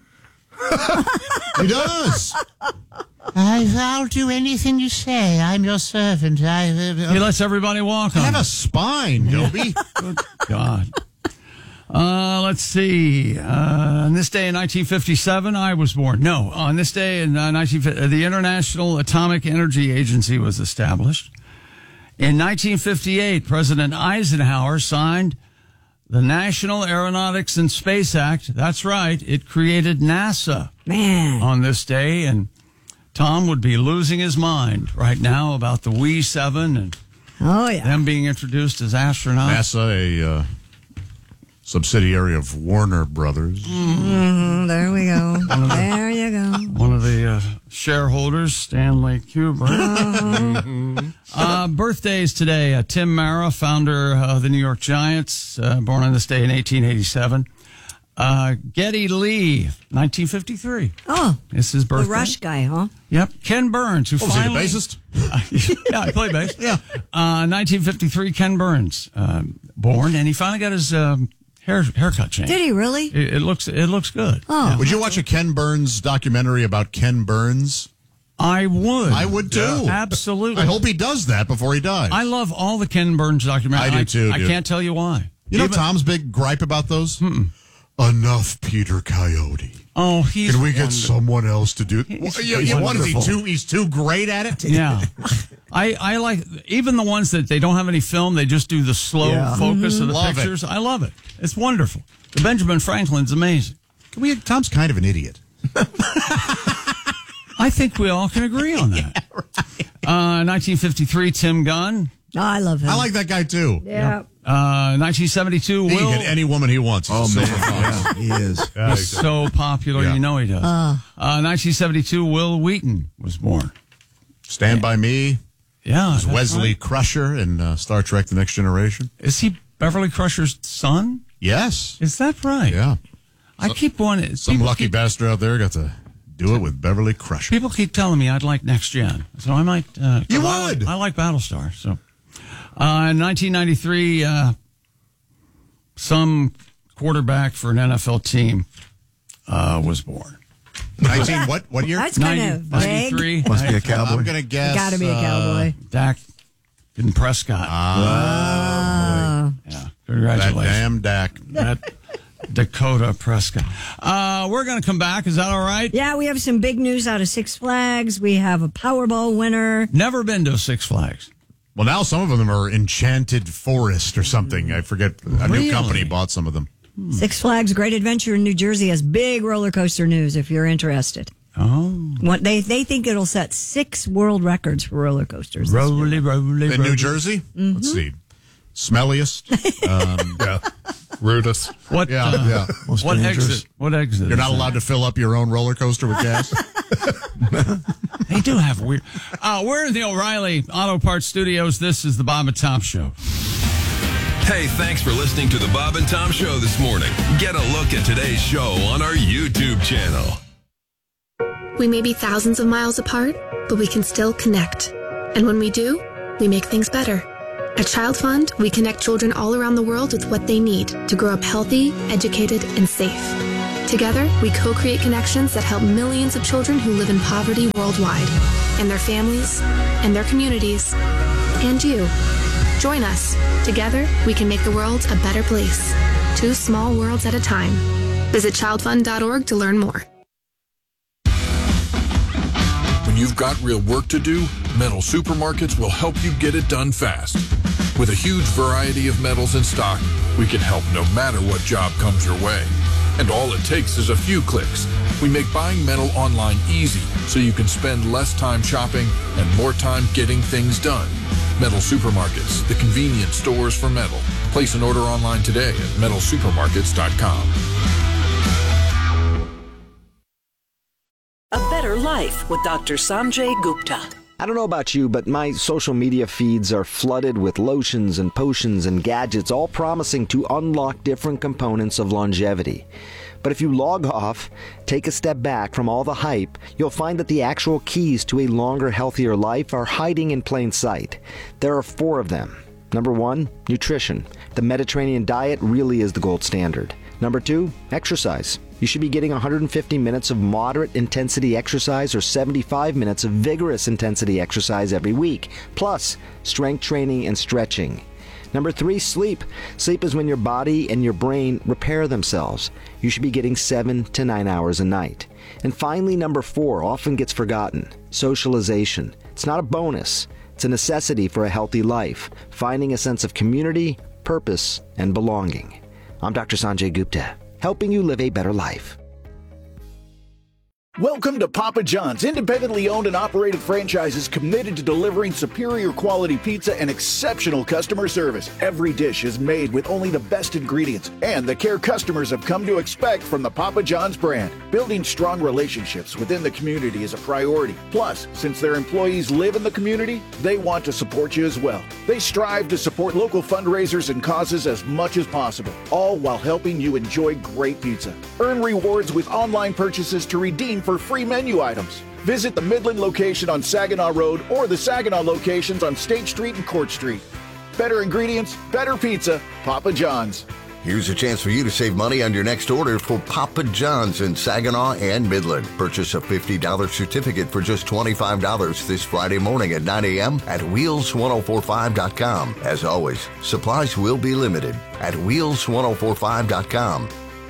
He does. I, I'll do anything you say. I'm your servant. I, uh, he lets everybody walk on. Have it. a spine, Dobby. Good God. Uh, let's see. Uh, on this day in nineteen fifty-seven, I was born. No, on this day in uh, nineteen fifty, the International Atomic Energy Agency was established. In nineteen fifty-eight, President Eisenhower signed the National Aeronautics and Space Act. That's right. It created NASA. Man. On this day, and Tom would be losing his mind right now about the Wii seven and Oh, yeah. them being introduced as astronauts. NASA, a uh, subsidiary of Warner Brothers. Mm-hmm, there we go. There you go. One of the uh, shareholders, Stanley Kubrick. Uh-huh. uh, birthdays today. Uh, Tim Mara, founder of the New York Giants, uh, born on this day in eighteen eighty-seven. Uh, Geddy Lee, nineteen fifty-three. Oh. It's his birthday. The Rush guy, huh? Yep. Ken Burns, who Oh, was he the finally... bassist? yeah, I play bass. Yeah. Uh, nineteen fifty-three, Ken Burns, um, born, and he finally got his um, hair haircut changed. Did he really? It, it looks it looks good. Oh. Yeah. Would you watch a Ken Burns documentary about Ken Burns? I would. I would too. Absolutely. I hope he does that before he dies. I love all the Ken Burns documentaries. I do too, I, dude. can't tell you why. You know Even- Tom's big gripe about those? Mm-mm. Enough, Peter Coyote. Oh, he's Can we get wonderful. someone else to do it? He's Well, yeah, yeah, what is he wonderful. too? He's too great at it. Yeah. I, I like even the ones that they don't have any film, they just do the slow Yeah. focus Mhm. of the Love it. pictures. I love it. It's wonderful. The Benjamin Franklin's amazing. Can we? Tom's kind of an idiot. I think we all can agree on that. uh, nineteen fifty-three, Tim Gunn. Oh, I love him. I like that guy too. Yeah. Uh, nineteen seventy-two, He Will. can get any woman he wants. He's Oh, a man. silver fox. Yeah, he is. Yeah, He's he's- so popular, Yeah. you know he does. Uh. Uh, nineteen seventy-two, Will Wheaton was born. Stand by Me. Yeah. Is that's Wesley right. Crusher in uh, Star Trek: The Next Generation? Is he Beverly Crusher's son? Yes. Is that right? Yeah. I keep wanting. Some people lucky keep, bastard out there got to do it with Beverly Crusher. people keep telling me I'd like Next Gen, so I might. Uh, You I would. Like, I like Battlestar. So, uh, in nineteen ninety-three, uh, some quarterback for an N F L team uh, was born. nineteen what? What year? That's kind of vague. ninety-three. Must be a cowboy. I'm gonna guess. Got to be a uh, cowboy. Dak and Prescott. Oh. yeah. That Congratulations. damn Dak. That Dakota Prescott. Uh, we're going to come back. Is that all right? Yeah, we have some big news out of Six Flags. We have a Powerball winner. Never been to Six Flags. Well, now some of them are Enchanted Forest or something. I forget. A Really? new company bought some of them. Six Flags Great Adventure in New Jersey has big roller coaster news if you're interested. Oh. What, they, they think it'll set six world records for roller coasters. this Rolly, year. rolly, In rolly. New Jersey? Mhm. Let's see. Smelliest. Um, yeah. Rudest. What? Yeah, uh, yeah. Most what dangerous. exit? What exit? You're is not that? allowed to fill up your own roller coaster with gas. They do have weird. Uh, we're in the O'Reilly Auto Parts Studios. This is the Bob and Tom Show. Hey, thanks for listening to the Bob and Tom Show this morning. Get a look at today's show on our YouTube channel. We may be thousands of miles apart, but we can still connect. And when we do, we make things better. At Child Fund, we connect children all around the world with what they need to grow up healthy, educated, and safe. Together, we co-create connections that help millions of children who live in poverty worldwide, and their families, and their communities, and you. Join us. Together, we can make the world a better place. Two small worlds at a time. Visit child fund dot org to learn more. When you've got real work to do, Metal Supermarkets will help you get it done fast. With a huge variety of metals in stock, we can help no matter what job comes your way. And all it takes is a few clicks. We make buying metal online easy so you can spend less time shopping and more time getting things done. Metal Supermarkets, the convenient stores for metal. Place an order online today at metal supermarkets dot com. A Better Life with Doctor Sanjay Gupta. I don't know about you, but my social media feeds are flooded with lotions and potions and gadgets, all promising to unlock different components of longevity. But if you log off, take a step back from all the hype, you'll find that the actual keys to a longer, healthier life are hiding in plain sight. There are four of them. Number one, nutrition. The Mediterranean diet really is the gold standard. Number two, exercise. You should be getting one hundred fifty minutes of moderate intensity exercise or seventy-five minutes of vigorous intensity exercise every week, plus strength training and stretching. Number three, sleep. Sleep is when your body and your brain repair themselves. You should be getting seven to nine hours a night. And finally, number four, often gets forgotten, socialization. It's not a bonus. It's a necessity for a healthy life, finding a sense of community, purpose, and belonging. I'm Doctor Sanjay Gupta, helping you live a better life. Welcome to Papa John's, independently owned and operated franchises committed to delivering superior quality pizza and exceptional customer service. Every dish is made with only the best ingredients and the care customers have come to expect from the Papa John's brand. Building strong relationships within the community is a priority. Plus, since their employees live in the community, they want to support you as well. They strive to support local fundraisers and causes as much as possible, all while helping you enjoy great pizza. Earn rewards with online purchases to redeem for free menu items. Visit the Midland location on Saginaw Road or the Saginaw locations on State Street and Court Street. Better ingredients, better pizza, Papa John's. Here's a chance for you to save money on your next order for Papa John's in Saginaw and Midland. Purchase a fifty dollars certificate for just twenty-five dollars this Friday morning at nine a.m. at wheels ten forty-five dot com. As always, supplies will be limited at wheels ten forty-five dot com.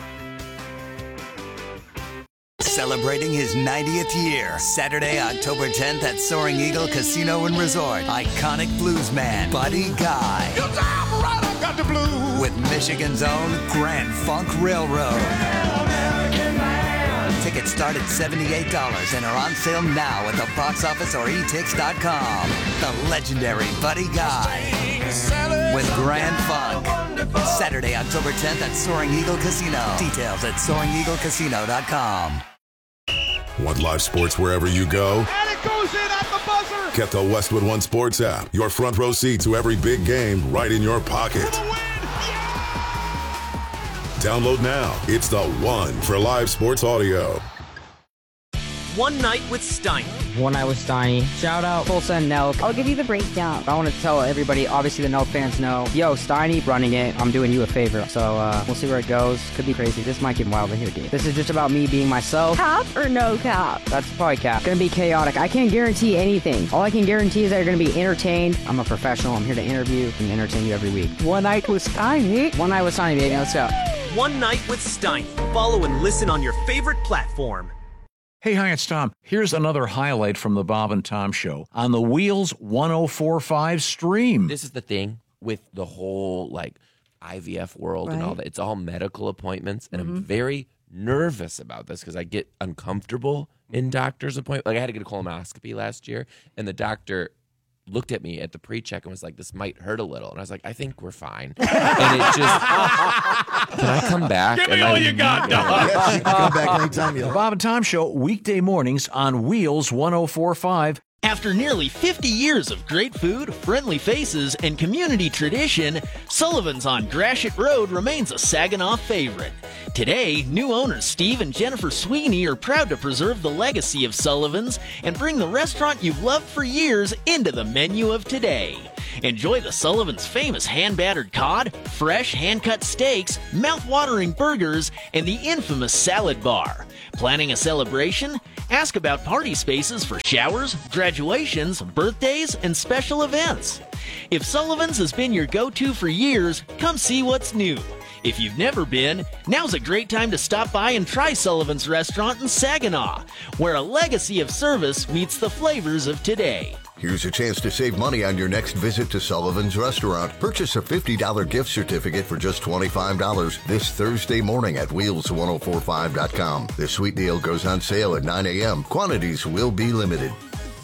Celebrating his ninetieth year, Saturday, October tenth at Soaring Eagle Casino and Resort. Iconic bluesman Buddy Guy. Got the blues. With Michigan's own Grand Funk Railroad. Tickets start at seventy-eight dollars and are on sale now at the box office or e tix dot com. The legendary Buddy Guy with Grand Funk. Saturday, October tenth at Soaring Eagle Casino. Details at soaring eagle casino dot com. Want live sports wherever you go? And it goes in at the buzzer. Get the Westwood One Sports app. Your front row seat to every big game right in your pocket. Download now. It's the one for live sports audio. One Night with Steiny. One Night with Steiny. Shout out Tulsa and Nelk. I'll give you the breakdown. I want to tell everybody, obviously the Nelk fans know, yo, Steiny running it. I'm doing you a favor. So uh, we'll see where it goes. Could be crazy. This might get wild in here, dude. This is just about me being myself. Cap or no cap? That's probably cap. Gonna be chaotic. I can't guarantee anything. All I can guarantee is that you're gonna be entertained. I'm a professional. I'm here to interview and entertain you every week. One Night with Steiny. One Night with Steiny, baby. Let's go. One Night with Steiny. Follow and listen on your favorite platform. Hey, hi, it's Tom. Here's another highlight from the Bob and Tom Show on the Wheels ten forty-five stream. This is the thing with the whole like I V F world Right. and all that. It's all medical appointments, and Mhm. I'm very nervous about this because I get uncomfortable in doctor's appointments. Like I had to get a colonoscopy last year, and the doctor looked at me at the pre-check and was like, this might hurt a little. And I was like, I think we're fine. And it just, can I come back? Give me and all I, you got, dog. Yeah, you can come back anytime you The like. Bob and Tom Show, weekday mornings on Wheels one oh four point five. After nearly fifty years of great food, friendly faces, and community tradition, Sullivan's on Gratiot Road remains a Saginaw favorite. Today, new owners Steve and Jennifer Sweeney are proud to preserve the legacy of Sullivan's and bring the restaurant you've loved for years into the menu of today. Enjoy the Sullivan's famous hand-battered cod, fresh hand-cut steaks, mouth-watering burgers, and the infamous salad bar. Planning a celebration? Ask about party spaces for showers, graduations, birthdays, and special events. If Sullivan's has been your go-to for years, come see what's new. If you've never been, now's a great time to stop by and try Sullivan's Restaurant in Saginaw, where a legacy of service meets the flavors of today. Here's a chance to save money on your next visit to Sullivan's Restaurant. Purchase a fifty dollars gift certificate for just twenty-five dollars this Thursday morning at wheels one oh four five dot com. This sweet deal goes on sale at nine a.m. Quantities will be limited.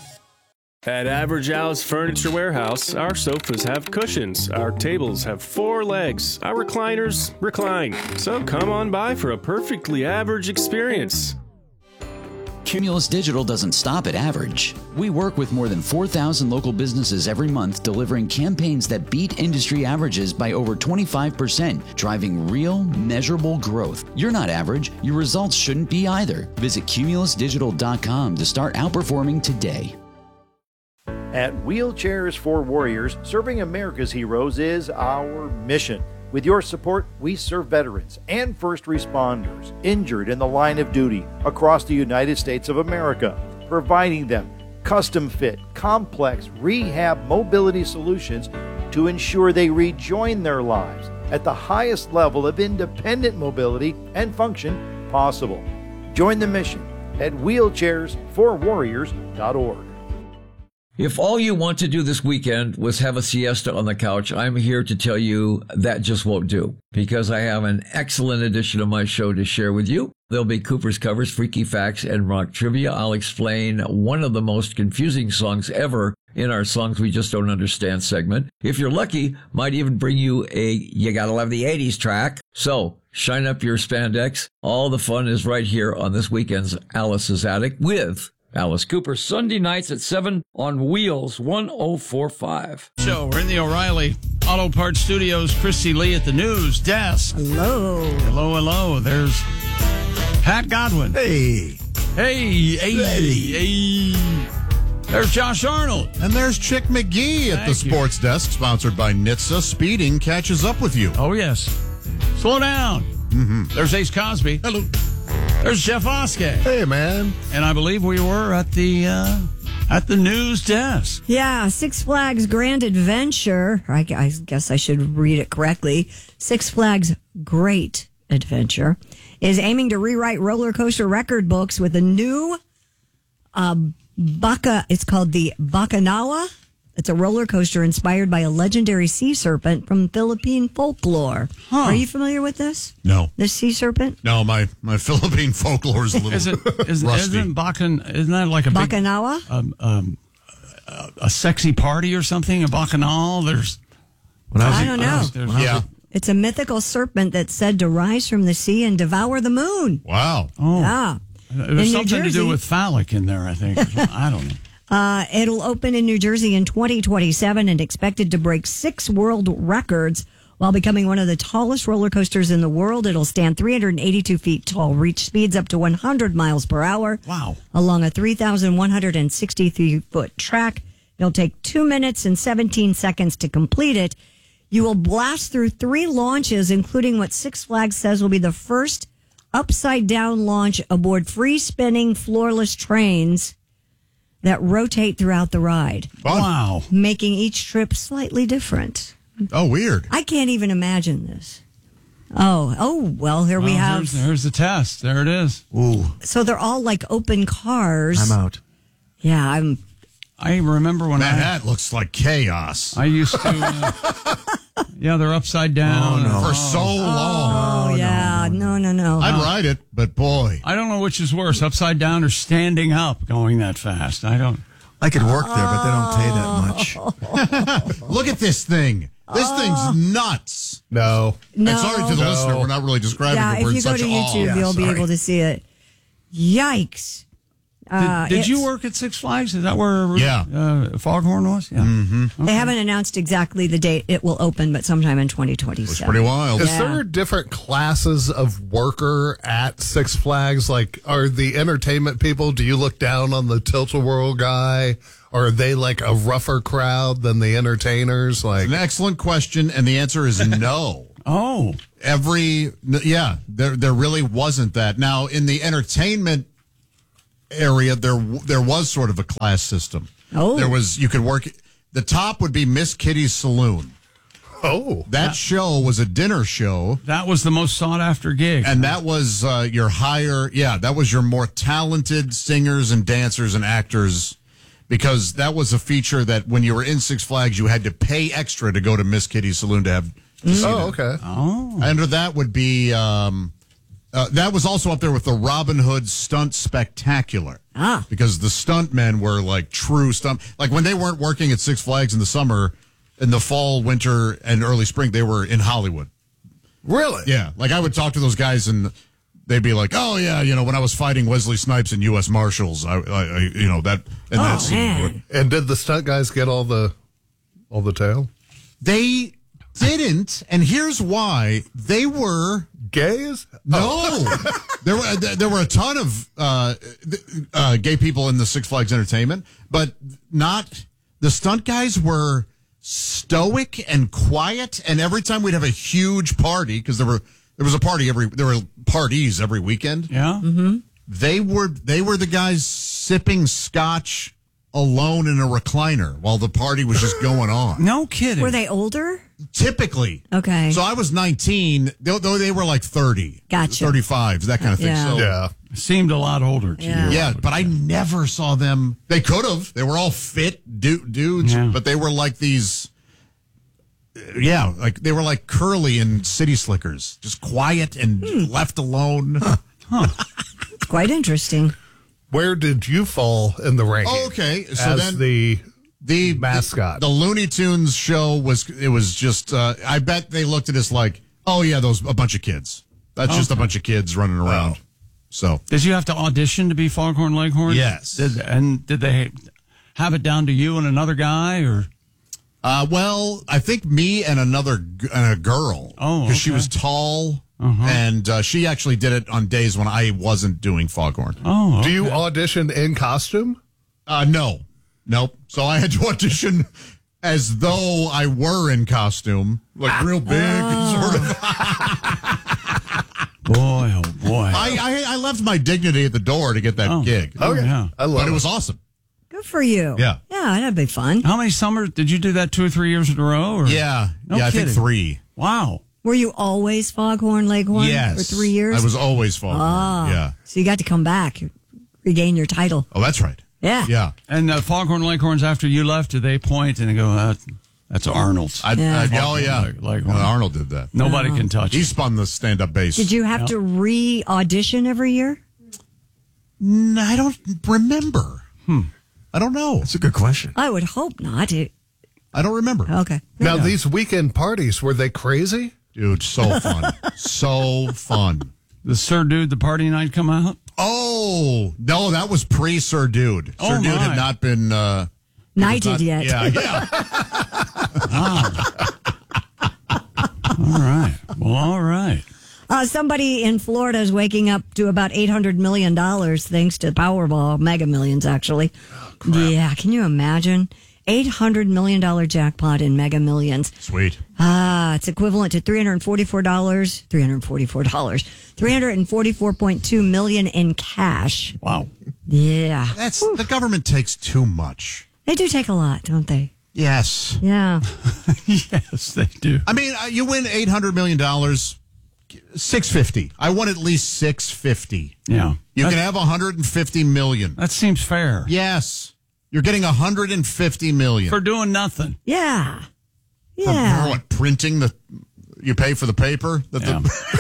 At Average Al's Furniture Warehouse, our sofas have cushions, our tables have four legs, our recliners recline. So come on by for a perfectly average experience. Cumulus Digital doesn't stop at average. We work with more than four thousand local businesses every month, delivering campaigns that beat industry averages by over twenty-five percent, driving real, measurable growth. You're not average. Your results shouldn't be either. Visit cumulus digital dot com to start outperforming today. At Wheelchairs for Warriors, serving America's heroes is our mission. With your support, we serve veterans and first responders injured in the line of duty across the United States of America, providing them custom-fit, complex rehab mobility solutions to ensure they rejoin their lives at the highest level of independent mobility and function possible. Join the mission at wheelchairs for warriors dot org. If all you want to do this weekend was have a siesta on the couch, I'm here to tell you that just won't do, because I have an excellent edition of my show to share with you. There'll be Cooper's Covers, Freaky Facts, and Rock Trivia. I'll explain one of the most confusing songs ever in our Songs We Just Don't Understand segment. If you're lucky, might even bring you a You Gotta Love the eighties track. So shine up your spandex. All the fun is right here on this weekend's Alice's Attic with Alice Cooper, Sunday nights at seven on Wheels one oh four point five. So we're in the O'Reilly Auto Parts Studios. Christy Lee at the news desk. Hello. Hello, hello. There's Pat Godwin. Hey. Hey, hey, hey. hey. There's Josh Arnold. And there's Chick McGee at Thank the sports you. desk, sponsored by N H T S A. Speeding catches up with you. Oh, yes. Slow down. Mm-hmm. There's Ace Cosby. Hello. There's Jeff Oskey. Hey, man. And I believe we were at the uh, at the news desk. Yeah, Six Flags Grand Adventure. I, I guess I should read it correctly. Six Flags Great Adventure is aiming to rewrite roller coaster record books with a new uh, Baka. It's called the Bacanawa. It's a roller coaster inspired by a legendary sea serpent from Philippine folklore. Huh. Are you familiar with this? No. The sea serpent? No, my, my Philippine folklore is a little Is it, is, rusty. isn't Bacan, isn't that like a big, Bacanawa? um, um, a, a sexy party or something? A bacchanal? There's. When I, was, I don't know. Was, there's, yeah. It's a mythical serpent that's said to rise from the sea and devour the moon. Wow. Oh. Yeah. There's something to do with phallic in there, I think. I don't know. Uh, it'll open in New Jersey in twenty twenty-seven and expected to break six world records while becoming one of the tallest roller coasters in the world. It'll stand three hundred eighty-two feet tall, reach speeds up to one hundred miles per hour. Wow. Along a three thousand one hundred sixty-three foot track. It'll take two minutes and seventeen seconds to complete it. You will blast through three launches, including what Six Flags says will be the first upside down launch aboard free spinning floorless trains that rotate throughout the ride. Fun. Wow. Making each trip slightly different. Oh, weird. I can't even imagine this. Oh, oh, well, here we Well, have. There's, there's the test. There it is. Ooh. So they're all like open cars. I'm out. Yeah, I'm. I remember when Man, I. that looks like chaos. I used to. Uh, yeah, they're upside down. Oh, no. For so long. Oh, yeah. No, no, no. I'd ride it, but boy. I don't know which is worse, upside down or standing up going that fast. I don't. I could work there, but they don't pay that much. Look at this thing. This Oh. thing's nuts. No. No. And sorry to the No. listener, we're not really describing Yeah, it. We're if you in go such to awe. YouTube, Yeah, you'll be sorry. able to see it. Yikes. Did, Uh, did you it's- work at Six Flags? Is that where Yeah. uh, Foghorn was? Yeah. Mm-hmm. They haven't announced exactly the date it will open, but sometime in twenty twenty-seven. It's pretty wild. Is Yeah. there different classes of worker at Six Flags? Like, are the entertainment people, do you look down on the Tilt-A-Whirl guy? Or are they like a rougher crowd than the entertainers? Like, An excellent question, and the answer is no. Oh. Every, yeah, there there really wasn't that. Now, in the entertainment area, there there was sort of a class system. Oh. There was, you could work, the top would be Miss Kitty's Saloon. oh, That show was a dinner show. That was the most sought after gig. And that was uh, your higher, yeah, that was your more talented singers and dancers and actors, because that was a feature that when you were in Six Flags, you had to pay extra to go to Miss Kitty's Saloon to have. To see oh, that. okay. Oh. Under that would be, um, uh, that was also up there with the Robin Hood Stunt Spectacular. Ah. Because the stunt men were like true stunt. Like when they weren't working at Six Flags in the summer, in the fall, winter, and early spring, they were in Hollywood. Really? Yeah. Like I would talk to those guys and they'd be like, oh, yeah, you know, when I was fighting Wesley Snipes in U S Marshals, I, I, I you know, that, and Oh, that scene. man. And did the stunt guys get all the all the tail? They didn't, and here's why. They were gays. No, there were there were a ton of uh, uh, gay people in the Six Flags Entertainment, but not the stunt guys were stoic and quiet. And every time we'd have a huge party, because there were there was a party every there were parties every weekend. Yeah, mm-hmm. they were they were the guys sipping scotch alone in a recliner while the party was just going on. No kidding. Were they older? Typically. Okay. So I was nineteen, though they, they were like thirty. Gotcha. thirty-fives, that kind of thing. Yeah. So, Yeah. Seemed a lot older to Yeah. you. yeah, but I never saw them. They could have. They were all fit du- dudes, Yeah. but they were like these, yeah, like they were like Curly and City Slickers, just quiet and Hmm. left alone. It's quite interesting. Where did you fall in the ranking? Oh, okay. So as then the the mascot. The, the Looney Tunes show was, it was just, uh, I bet they looked at us like, oh, yeah, those, a bunch of kids. That's just a Okay. bunch of kids running around. Oh. So, Did you have to audition to be Foghorn Leghorn? Yes. Did, and did they have it down to you and another guy, or? uh, well, I think me and another, g- and a girl. Oh, Because she okay. was tall, Uh-huh. and uh, she actually did it on days when I wasn't doing Foghorn. Oh, Do you audition in costume? Uh, no. Nope. So I had to audition as though I were in costume, like real big, sort of. boy, oh boy. I, I I left my dignity at the door to get that Oh. gig. Oh, yeah. I love But it it. was awesome. Good for you. Yeah. Yeah, that'd be fun. How many summers did you do that? Two or three years in a row? Or? Yeah. No yeah, I kidding. think three. Wow. Were you always Foghorn Leghorn Yes. for three years? I was always Foghorn. Ah. Yeah. So you got to come back, regain your title. Oh, that's right. Yeah. Yeah. And the Foghorn Leghorns, after you left, did they point and they go, uh, that's Arnold's? I, Yeah. I, oh, yeah. Like- like Well, one. Arnold did that. Nobody can touch He it. spun the stand-up bass. Did you have Yeah. to re-audition every year? Mm, I don't remember. Hmm. I don't know. That's a good question. I would hope not. It- I don't remember. okay. Now, these weekend parties, were they crazy? Dude, so fun. So fun. The Sir Dude, the party night come out? Oh, no, that was pre Sir Dude. Oh, Sir Dude my. had not been uh, Knighted not- yet. Yeah, yeah. All right. Well, all right. Uh, somebody in Florida is waking up to about eight hundred million dollars thanks to Powerball, Mega Millions, actually. Yeah, can you imagine? eight hundred million dollars jackpot in Mega Millions. Sweet. Ah, it's equivalent to three hundred forty-four dollars, three hundred forty-four dollars, three hundred forty-four point two million dollars in cash. Wow. Yeah. That's the government takes too much. They do take a lot, don't they? Yes. Yeah. Yes, they do. I mean, uh, you win eight hundred million dollars, six hundred fifty. I want at least six hundred fifty. Yeah. You that, can have one hundred fifty million. that seems fair. Yes. You're getting one hundred fifty million. For doing nothing. Yeah. For- Yeah. For what? Printing the, you pay for the paper? That Yeah. the,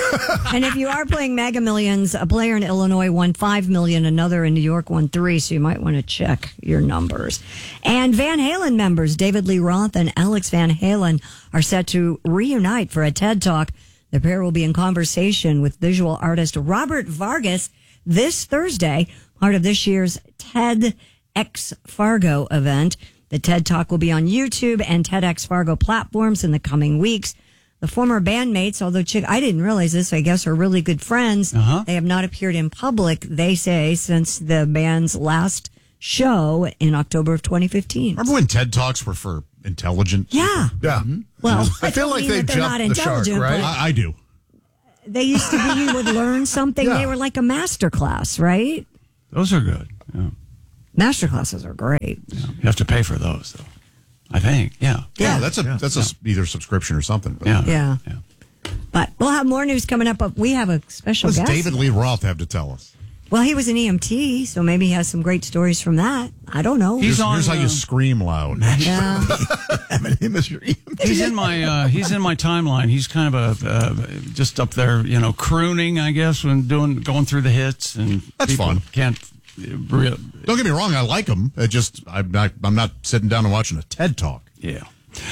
And if you are playing Mega Millions, a player in Illinois won five million dollars, another in New York won three, so you might want to check your numbers. And Van Halen members David Lee Roth and Alex Van Halen are set to reunite for a TED Talk. The pair will be in conversation with visual artist Robert Vargas this Thursday, part of this year's TEDx Fargo event. The TED Talk will be on YouTube and TEDx Fargo platforms in the coming weeks. The former bandmates, although Chick, I didn't realize this, I guess are really good friends. Uh-huh. They have not appeared in public, they say, since the band's last show in October of twenty fifteen. Remember when TED Talks were for intelligent Yeah. people? Yeah. Mm-hmm. Well, I feel like they jumped the shark, right? I, I do. They used to be, you would learn something. Yeah. They were like a master class, right? Those are good. Yeah. Master classes are great. Yeah. You have to pay for those, though. I think. Yeah. Yeah, that's a that's a either subscription or something. But. Yeah. Yeah. But we'll have more news coming up. But we have a special What does guest. David Lee Roth have to tell us? Well, he was an E M T, so maybe he has some great stories from that. I don't know. Here's, here's how you scream loud. Yeah. He's in my uh, he's in my timeline. He's kind of a uh, just up there, you know, crooning, I guess, when doing going through the hits, and That's people fun. Can't re- Don't get me wrong, I like him. It just I'm not I'm not sitting down and watching a TED Talk. Yeah.